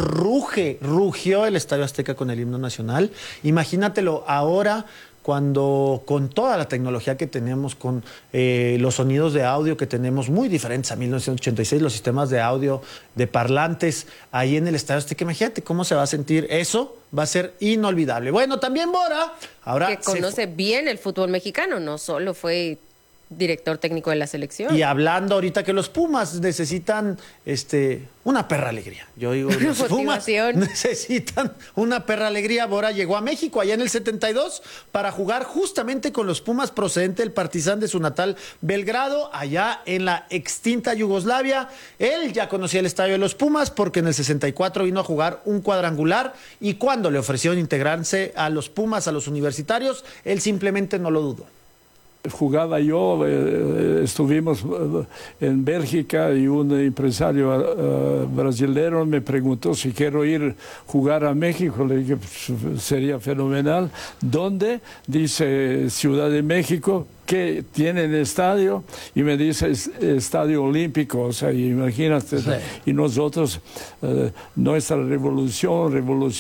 rugió el Estadio Azteca con el himno nacional? Imagínatelo ahora, cuando con toda la tecnología que tenemos, con los sonidos de audio que tenemos muy diferentes a 1986, los sistemas de audio de parlantes ahí en el Estadio Azteca, imagínate cómo se va a sentir eso. Va a ser inolvidable. Bueno, también Bora ahora que conoce bien el fútbol mexicano, no solo fue director técnico de la selección. Y hablando ahorita que los Pumas necesitan una perra alegría. Yo digo, los Pumas necesitan una perra alegría. Bora llegó a México allá en el 72 para jugar justamente con los Pumas, procedente del Partizan de su natal Belgrado, allá en la extinta Yugoslavia. Él ya conocía el estadio de los Pumas porque en el 64 vino a jugar un cuadrangular, y cuando le ofrecieron integrarse a los Pumas, a los universitarios, él simplemente no lo dudó. Jugaba yo, estuvimos en Bélgica y un empresario brasileño me preguntó si quiero ir a jugar a México. Le dije, sería fenomenal. ¿Dónde? Dice Ciudad de México. ¿Qué tienen estadio? Y me dice Estadio Olímpico, o sea, imagínate. Sí. Y nosotros, nuestra revolución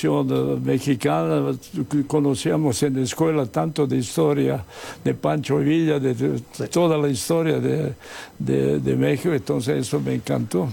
mexicana, conocíamos en la escuela tanto de historia de Pancho Villa, de toda la historia de México, entonces eso me encantó.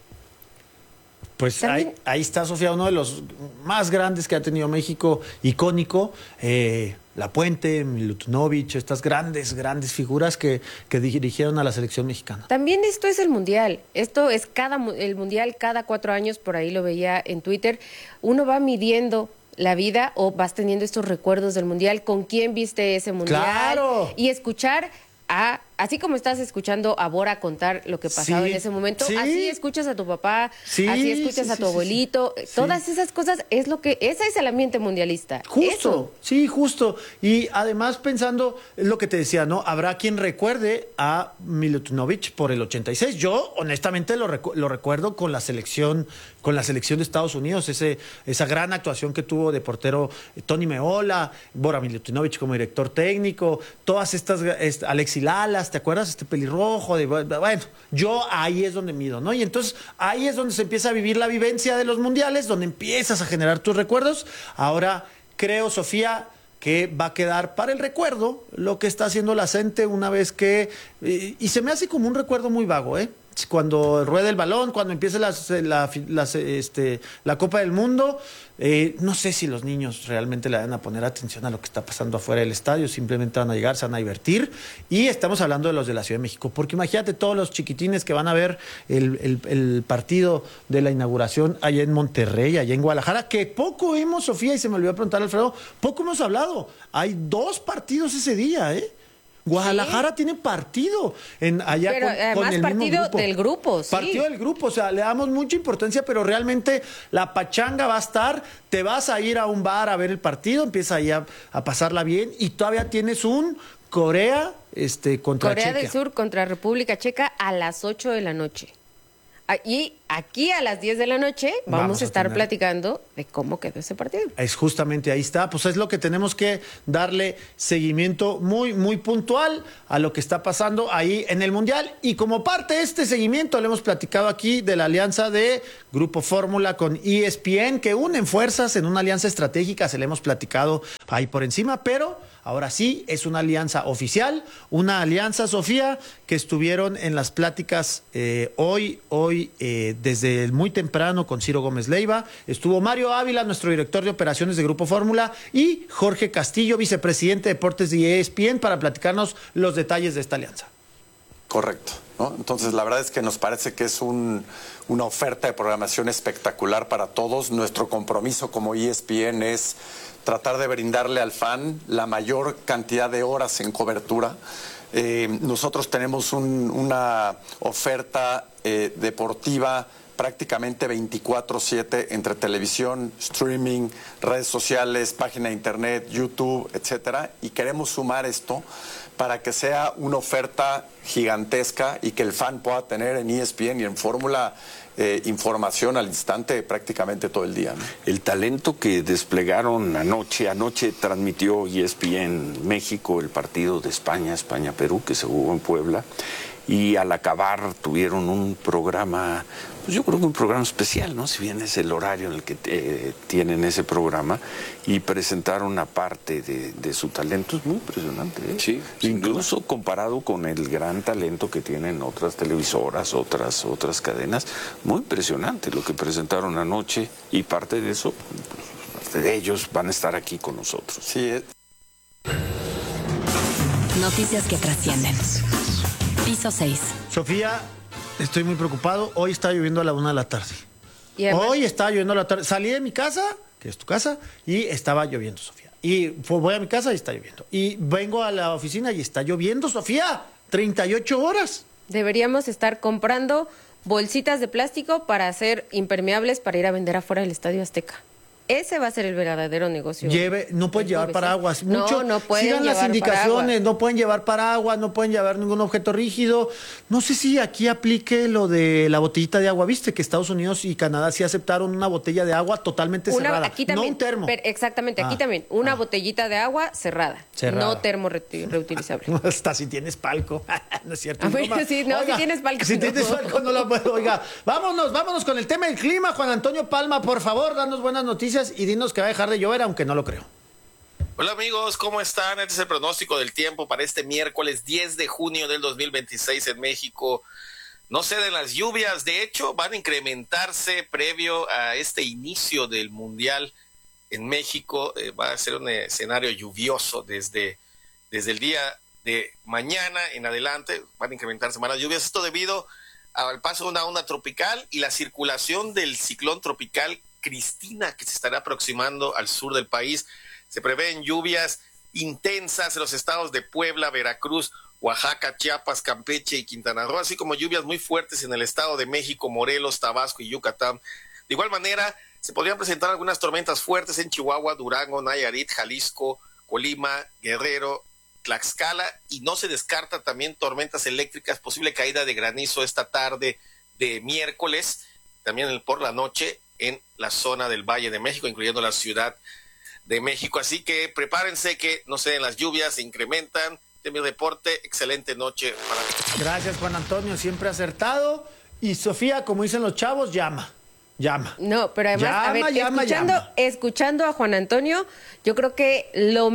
Pues ahí está, Sofía, uno de los más grandes que ha tenido México, icónico, La Puente, Milutinovic, estas grandes figuras que dirigieron a la selección mexicana. También esto es el Mundial, esto es el Mundial cada 4 años, por ahí lo veía en Twitter, uno va midiendo la vida o vas teniendo estos recuerdos del Mundial, con quién viste ese Mundial. ¡Claro! Y escuchar así como estás escuchando a Bora contar lo que pasaba en ese momento, así escuchas a tu papá, así escuchas a tu abuelito, todas esas cosas ese es el ambiente mundialista. Justo, justo. Y además pensando en lo que te decía, ¿no? Habrá quien recuerde a Milutinovic por el 86. Yo honestamente lo recuerdo con la selección de Estados Unidos, esa gran actuación que tuvo de portero Tony Meola, Bora Milutinovic como director técnico, todas estas Alexis Lalas, ¿te acuerdas? Este pelirrojo, bueno, yo ahí es donde mido, ¿no? Y entonces ahí es donde se empieza a vivir la vivencia de los mundiales, donde empiezas a generar tus recuerdos. Ahora creo, Sofía, que va a quedar para el recuerdo lo que está haciendo la gente una vez que... y se me hace como un recuerdo muy vago, cuando rueda el balón, cuando empiece la Copa del Mundo, no sé si los niños realmente le van a poner atención a lo que está pasando afuera del estadio, simplemente van a llegar, se van a divertir, y estamos hablando de los de la Ciudad de México, porque imagínate todos los chiquitines que van a ver el partido de la inauguración allá en Monterrey, allá en Guadalajara, que poco hemos, Sofía, y se me olvidó preguntar a Alfredo, poco hemos hablado, hay 2 partidos ese día, Guadalajara tiene partido allá pero con además el partido mismo grupo. Del grupo, sí. Partido del grupo, o sea, le damos mucha importancia, pero realmente la pachanga va a estar, te vas a ir a un bar a ver el partido, empieza ahí a pasarla bien y todavía tienes un Corea contra Corea Chequia. del Sur contra República Checa a las 8 de la noche. Y aquí a las 10 de la noche vamos a estar platicando de cómo quedó ese partido. Es justamente ahí está, pues es lo que tenemos que darle seguimiento muy, muy puntual a lo que está pasando ahí en el Mundial. Y como parte de este seguimiento, le hemos platicado aquí de la alianza de Grupo Fórmula con ESPN, que unen fuerzas en una alianza estratégica, se le hemos platicado ahí por encima, pero ahora sí es una alianza oficial, una alianza, Sofía, que estuvieron en las pláticas hoy desde muy temprano con Ciro Gómez Leiva. Estuvo Mario Ávila, nuestro director de operaciones de Grupo Fórmula, y Jorge Castillo, vicepresidente de deportes de ESPN, para platicarnos los detalles de esta alianza. Correcto, ¿no? Entonces la verdad es que nos parece que es una oferta de programación espectacular para todos. Nuestro compromiso como ESPN es tratar de brindarle al fan la mayor cantidad de horas en cobertura. Nosotros tenemos una oferta deportiva prácticamente 24/7 entre televisión, streaming, redes sociales, página de internet, YouTube, etcétera, y queremos sumar esto para que sea una oferta gigantesca y que el fan pueda tener en ESPN y en Fórmula información al instante prácticamente todo el día, ¿no? El talento que desplegaron anoche transmitió ESPN México el partido de España-Perú que se jugó en Puebla, y al acabar tuvieron un programa, pues yo creo que un programa especial, ¿no? Si bien es el horario en el que tienen ese programa, y presentaron una parte de su talento. Es muy impresionante, ¿eh? Sí, incluso comparado con el gran talento que tienen otras televisoras, otras cadenas. Muy impresionante lo que presentaron anoche, y parte de eso, pues, de ellos van a estar aquí con nosotros. Sí. Noticias que trascienden. Piso 6. Sofía, estoy muy preocupado. Hoy está lloviendo a la 1 de la tarde. Hoy está lloviendo a la tarde. Salí de mi casa, que es tu casa, y estaba lloviendo, Sofía. Y voy a mi casa y está lloviendo. Y vengo a la oficina y está lloviendo, Sofía. 38 horas. Deberíamos estar comprando bolsitas de plástico para hacer impermeables para ir a vender afuera del Estadio Azteca. Ese va a ser el verdadero negocio. No pueden llevar paraguas. No pueden sigan llevar las indicaciones, paraguas. No pueden llevar paraguas, no pueden llevar ningún objeto rígido. No sé si aquí aplique lo de la botellita de agua. Viste que Estados Unidos y Canadá sí aceptaron una botella de agua totalmente cerrada. Aquí también, no un termo. Exactamente, aquí también. Una botellita de agua cerrada. No termo reutilizable. Hasta si tienes palco. No es cierto. Si tienes palco. Si tienes palco no la puedo. Oiga, vámonos con el tema del clima. Juan Antonio Palma, por favor, danos buenas noticias y dinos que va a dejar de llover, aunque no lo creo. Hola amigos, ¿cómo están? Este es el pronóstico del tiempo para este miércoles 10 de junio del 2026 en México. No ceden las lluvias, de hecho van a incrementarse previo a este inicio del Mundial en México. Va a ser un escenario lluvioso desde el día de mañana en adelante. Van a incrementarse más las lluvias, esto debido al paso de una onda tropical y la circulación del ciclón tropical Cristina, que se estará aproximando al sur del país. Se prevén lluvias intensas en los estados de Puebla, Veracruz, Oaxaca, Chiapas, Campeche y Quintana Roo, así como lluvias muy fuertes en el estado de México, Morelos, Tabasco y Yucatán. De igual manera, se podrían presentar algunas tormentas fuertes en Chihuahua, Durango, Nayarit, Jalisco, Colima, Guerrero, Tlaxcala, y no se descarta también tormentas eléctricas, posible caída de granizo esta tarde de miércoles, también por la noche en la zona del Valle de México, incluyendo la Ciudad de México. Así que prepárense que no se den las lluvias, se incrementan. De mi reporte, excelente noche para mí. Gracias, Juan Antonio, siempre acertado. Y Sofía, como dicen los chavos, llama. No, pero además, escuchando a Juan Antonio, yo creo que lo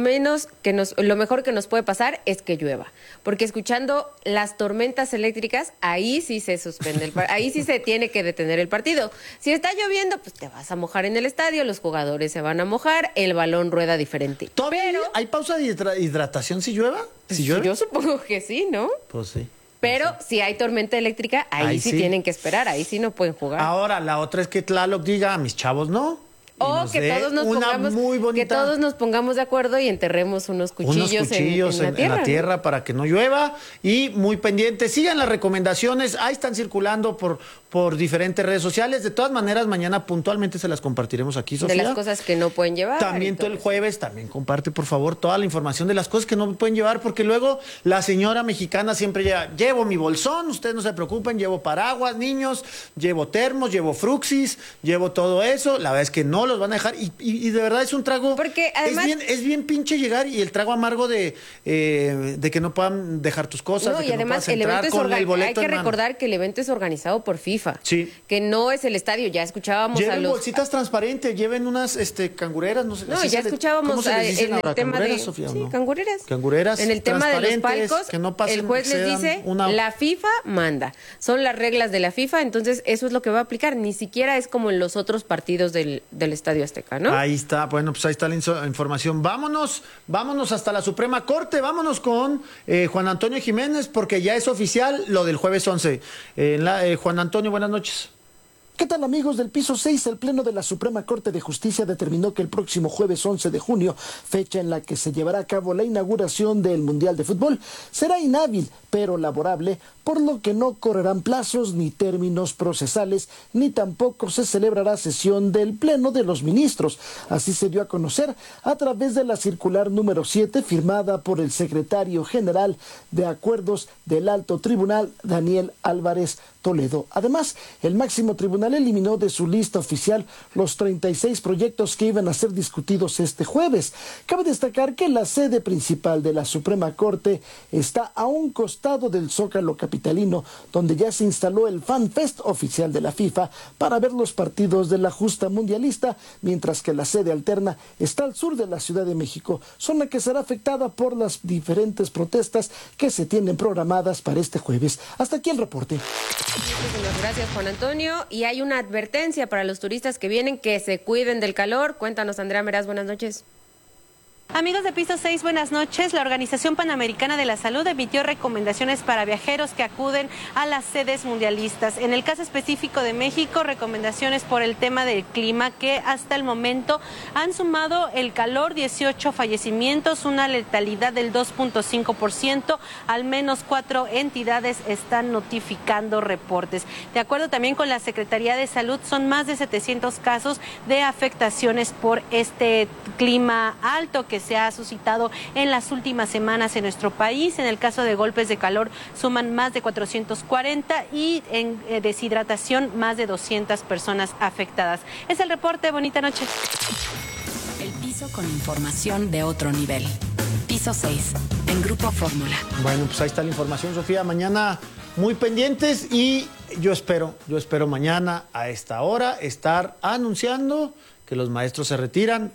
mejor que nos puede pasar es que llueva, porque escuchando las tormentas eléctricas, ahí sí se suspende ahí sí se tiene que detener el partido. Si está lloviendo, pues te vas a mojar en el estadio, los jugadores se van a mojar, el balón rueda diferente. ¿Todavía hay pausa de hidratación si llueva? ¿Si llueve? Yo supongo que sí, ¿no? Pues sí. Pero si hay tormenta eléctrica, ahí sí tienen que esperar, ahí sí no pueden jugar. Ahora, la otra es que Tlaloc diga, a mis chavos no. O que todos nos pongamos de acuerdo y enterremos unos cuchillos en la tierra para que no llueva. Y muy pendientes, sigan las recomendaciones, ahí están circulando por diferentes redes sociales. De todas maneras, mañana puntualmente se las compartiremos aquí, Sofía. De las cosas que no pueden llevar. También todo el jueves, también comparte, por favor, toda la información de las cosas que no pueden llevar, porque luego la señora mexicana siempre llevo mi bolsón, ustedes no se preocupen, llevo paraguas, niños, llevo termos, llevo fruxis, llevo todo eso. La verdad es que no los van a dejar y de verdad es un trago. Porque además es bien pinche llegar y el trago amargo de que no puedan dejar tus cosas. No, y además el evento es organizado. Hay que recordar que el evento es organizado por FIFA. Sí. Que no es el estadio. Ya escuchábamos lleven bolsitas transparentes, lleven unas cangureras, no sé. No, ya escuchábamos en el tema de Sofía, sí, ¿no? cangureras. En el tema de los palcos, que no pasen, el juez les dice, la FIFA manda. Son las reglas de la FIFA, entonces eso es lo que va a aplicar. Ni siquiera es como en los otros partidos del Estadio Azteca, ¿no? Ahí está, bueno, pues ahí está la información. Vámonos hasta la Suprema Corte, vámonos con Juan Antonio Jiménez, porque ya es oficial lo del jueves 11. Juan Antonio, buenas noches. ¿Qué tal, amigos del piso 6? El Pleno de la Suprema Corte de Justicia determinó que el próximo jueves 11 de junio, fecha en la que se llevará a cabo la inauguración del Mundial de Fútbol, será inhábil, pero laborable, por lo que no correrán plazos ni términos procesales, ni tampoco se celebrará sesión del Pleno de los Ministros. Así se dio a conocer a través de la circular número 7, firmada por el secretario general de Acuerdos del Alto Tribunal, Daniel Álvarez Toledo. Además, el máximo tribunal eliminó de su lista oficial los 36 proyectos que iban a ser discutidos este jueves. Cabe destacar que la sede principal de la Suprema Corte está a un costado del Zócalo capitalino, donde ya se instaló el Fan Fest oficial de la FIFA para ver los partidos de la justa mundialista, mientras que la sede alterna está al sur de la Ciudad de México, zona que será afectada por las diferentes protestas que se tienen programadas para este jueves. Hasta aquí el reporte. Muchísimas gracias, Juan Antonio. Y hay una advertencia para los turistas que vienen, que se cuiden del calor. Cuéntanos, Andrea Meraz, buenas noches. Amigos de Piso 6, buenas noches. La Organización Panamericana de la Salud emitió recomendaciones para viajeros que acuden a las sedes mundialistas. En el caso específico de México, recomendaciones por el tema del clima, que hasta el momento han sumado el calor, 18 fallecimientos, una letalidad del 2.5%. Al menos 4 entidades están notificando reportes. De acuerdo también con la Secretaría de Salud, son más de 700 casos de afectaciones por este clima alto que se ha suscitado en las últimas semanas en nuestro país. En el caso de golpes de calor suman más de 440 y en deshidratación más de 200 personas afectadas. Es el reporte, bonita noche. El piso con información de otro nivel. Piso 6, en Grupo Fórmula. Bueno, pues ahí está la información, Sofía. Mañana muy pendientes y yo espero mañana a esta hora estar anunciando que los maestros se retiran.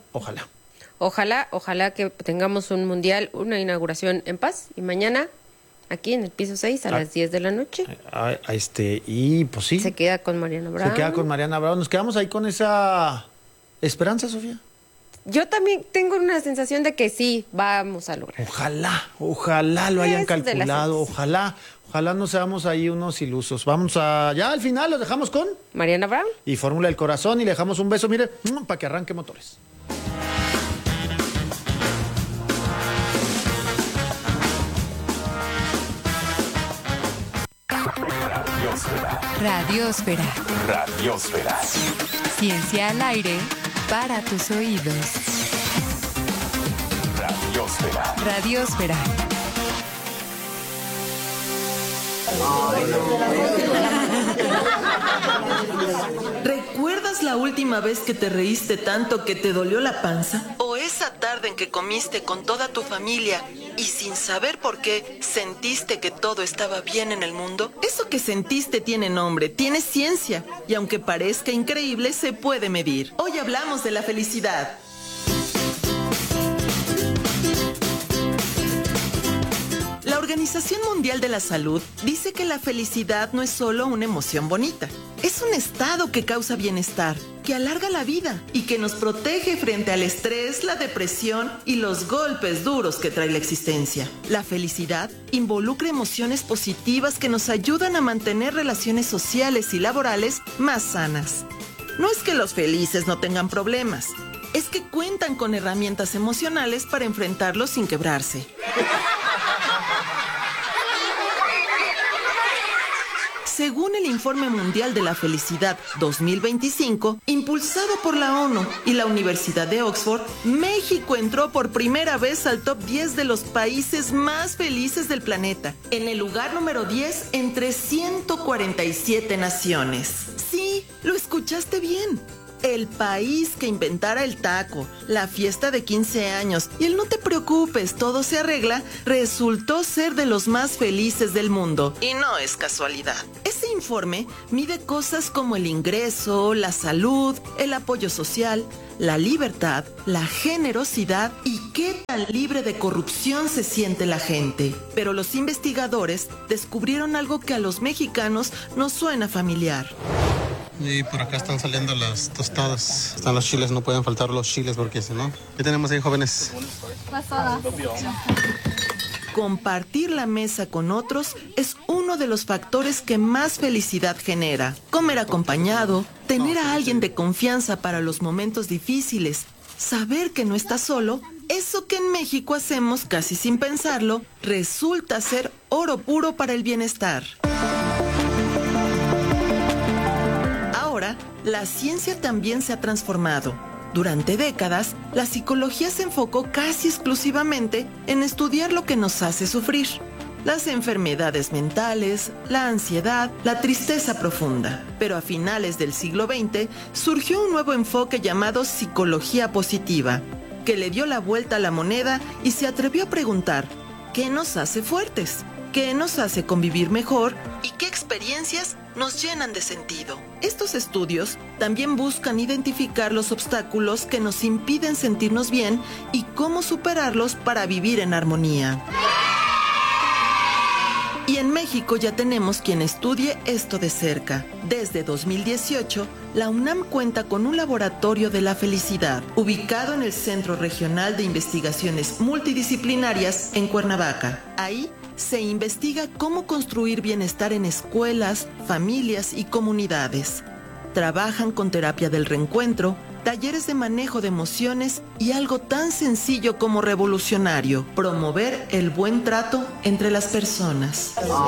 Ojalá que tengamos un mundial, una inauguración en paz. Y mañana, aquí en el piso 6, a las 10 de la noche. Y pues sí. Se queda con Mariana Brown. Nos quedamos ahí con esa esperanza, Sofía. Yo también tengo una sensación de que sí, vamos a lograr. Ojalá lo hayan calculado. Ojalá no seamos ahí unos ilusos. Ya al final los dejamos con Mariana Brown y Fórmula del Corazón, y le dejamos un beso, mire, para que arranque motores. Radiosfera. Ciencia al aire para tus oídos. Radiosfera. ¿Recuerdas la última vez que te reíste tanto que te dolió la panza? ¿O esa tarde en que comiste con toda tu familia y sin saber por qué sentiste que todo estaba bien en el mundo? Eso que sentiste tiene nombre, tiene ciencia, y aunque parezca increíble, se puede medir. Hoy hablamos de la felicidad. La Organización Mundial de la Salud dice que la felicidad no es solo una emoción bonita. Es un estado que causa bienestar, que alarga la vida y que nos protege frente al estrés, la depresión y los golpes duros que trae la existencia. La felicidad involucra emociones positivas que nos ayudan a mantener relaciones sociales y laborales más sanas. No es que los felices no tengan problemas, es que cuentan con herramientas emocionales para enfrentarlos sin quebrarse. Según el Informe Mundial de la Felicidad 2025, impulsado por la ONU y la Universidad de Oxford, México entró por primera vez al top 10 de los países más felices del planeta, en el lugar número 10 entre 147 naciones. Sí, lo escuchaste bien. El país que inventara el taco, la fiesta de 15 años y el no te preocupes, todo se arregla, resultó ser de los más felices del mundo. Y no es casualidad. Ese informe mide cosas como el ingreso, la salud, el apoyo social, la libertad, la generosidad y qué tan libre de corrupción se siente la gente. Pero los investigadores descubrieron algo que a los mexicanos nos suena familiar. Y por acá están saliendo las tostadas. Están los chiles, no pueden faltar los chiles porque si no... ¿Qué tenemos ahí, jóvenes? Compartir la mesa con otros es uno de los factores que más felicidad genera. Comer acompañado, tener a alguien de confianza para los momentos difíciles, saber que no estás solo, eso que en México hacemos casi sin pensarlo, resulta ser oro puro para el bienestar. Ahora, la ciencia también se ha transformado. Durante décadas, la psicología se enfocó casi exclusivamente en estudiar lo que nos hace sufrir. Las enfermedades mentales, la ansiedad, la tristeza profunda. Pero a finales del siglo XX surgió un nuevo enfoque llamado psicología positiva, que le dio la vuelta a la moneda y se atrevió a preguntar, ¿qué nos hace fuertes? ¿Qué nos hace convivir mejor? ¿Y qué experiencias nos llenan de sentido? Estos estudios también buscan identificar los obstáculos que nos impiden sentirnos bien y cómo superarlos para vivir en armonía. Y en México ya tenemos quien estudie esto de cerca. Desde 2018, la UNAM cuenta con un laboratorio de la felicidad, ubicado en el Centro Regional de Investigaciones Multidisciplinarias en Cuernavaca. Ahí se investiga cómo construir bienestar en escuelas, familias y comunidades. Trabajan con terapia del reencuentro, talleres de manejo de emociones y algo tan sencillo como revolucionario, promover el buen trato entre las personas.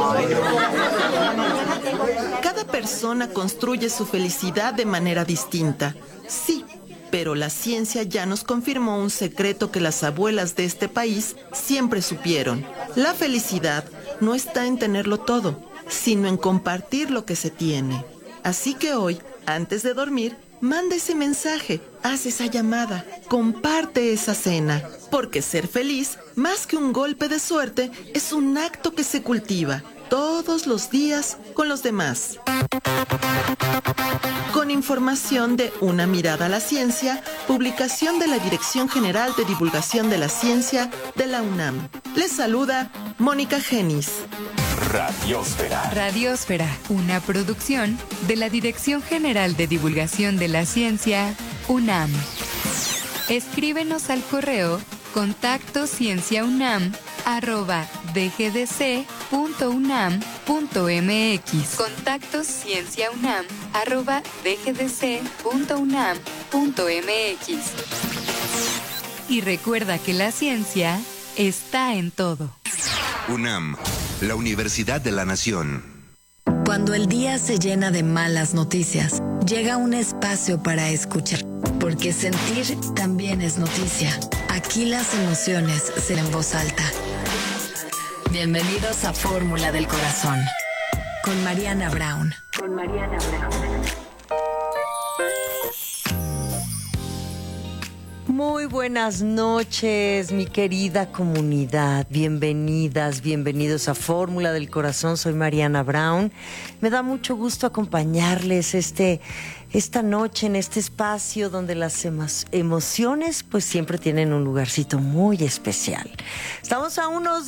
Cada persona construye su felicidad de manera distinta. Sí, pero la ciencia ya nos confirmó un secreto que las abuelas de este país siempre supieron. La felicidad no está en tenerlo todo, sino en compartir lo que se tiene. Así que hoy, antes de dormir, manda ese mensaje, haz esa llamada, comparte esa cena. Porque ser feliz, más que un golpe de suerte, es un acto que se cultiva todos los días con los demás. Con información de Una Mirada a la Ciencia, publicación de la Dirección General de Divulgación de la Ciencia de la UNAM. Les saluda Mónica Genis. Radiósfera. Radiósfera, una producción de la Dirección General de Divulgación de la Ciencia, UNAM. Escríbenos al correo contactocienciaunam@dgdc.unam.mx. contactocienciaunam@dgdc.unam.mx. Y recuerda que la ciencia está en todo. UNAM, la Universidad de la Nación. Cuando el día se llena de malas noticias, llega un espacio para escuchar, porque sentir también es noticia. Aquí las emociones se leen en voz alta. Bienvenidos a Fórmula del Corazón, con Mariana Brown. Muy buenas noches, mi querida comunidad. Bienvenidas, bienvenidos a Fórmula del Corazón. Soy Mariana Brown. Me da mucho gusto acompañarles esta noche en este espacio donde las emociones pues siempre tienen un lugarcito muy especial. Estamos a unas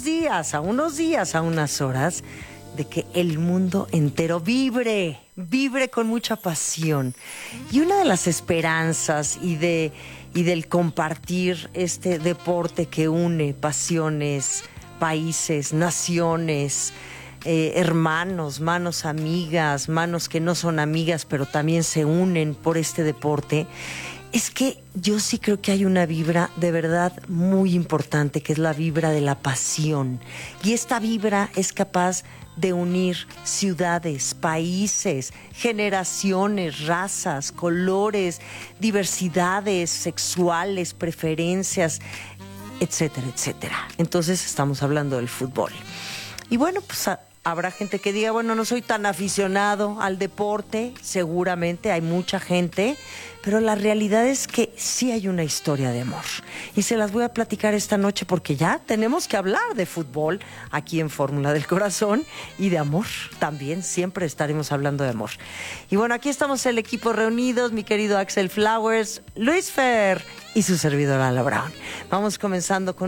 horas de que el mundo entero vibre con mucha pasión. Y una de las esperanzas y del compartir este deporte que une pasiones, países, naciones, hermanos, manos amigas, manos que no son amigas, pero también se unen por este deporte, es que yo sí creo que hay una vibra de verdad muy importante, que es la vibra de la pasión. Y esta vibra es capaz de unir ciudades, países, generaciones, razas, colores, diversidades sexuales, preferencias, etcétera, etcétera. Entonces estamos hablando del fútbol. Y bueno, pues habrá gente que diga, bueno, no soy tan aficionado al deporte, seguramente hay mucha gente, pero la realidad es que sí hay una historia de amor. Y se las voy a platicar esta noche porque ya tenemos que hablar de fútbol aquí en Fórmula del Corazón y de amor. También siempre estaremos hablando de amor. Y bueno, aquí estamos el equipo reunidos, mi querido Axel Flowers, Luis Fer y su servidora Ala Brown. Vamos comenzando con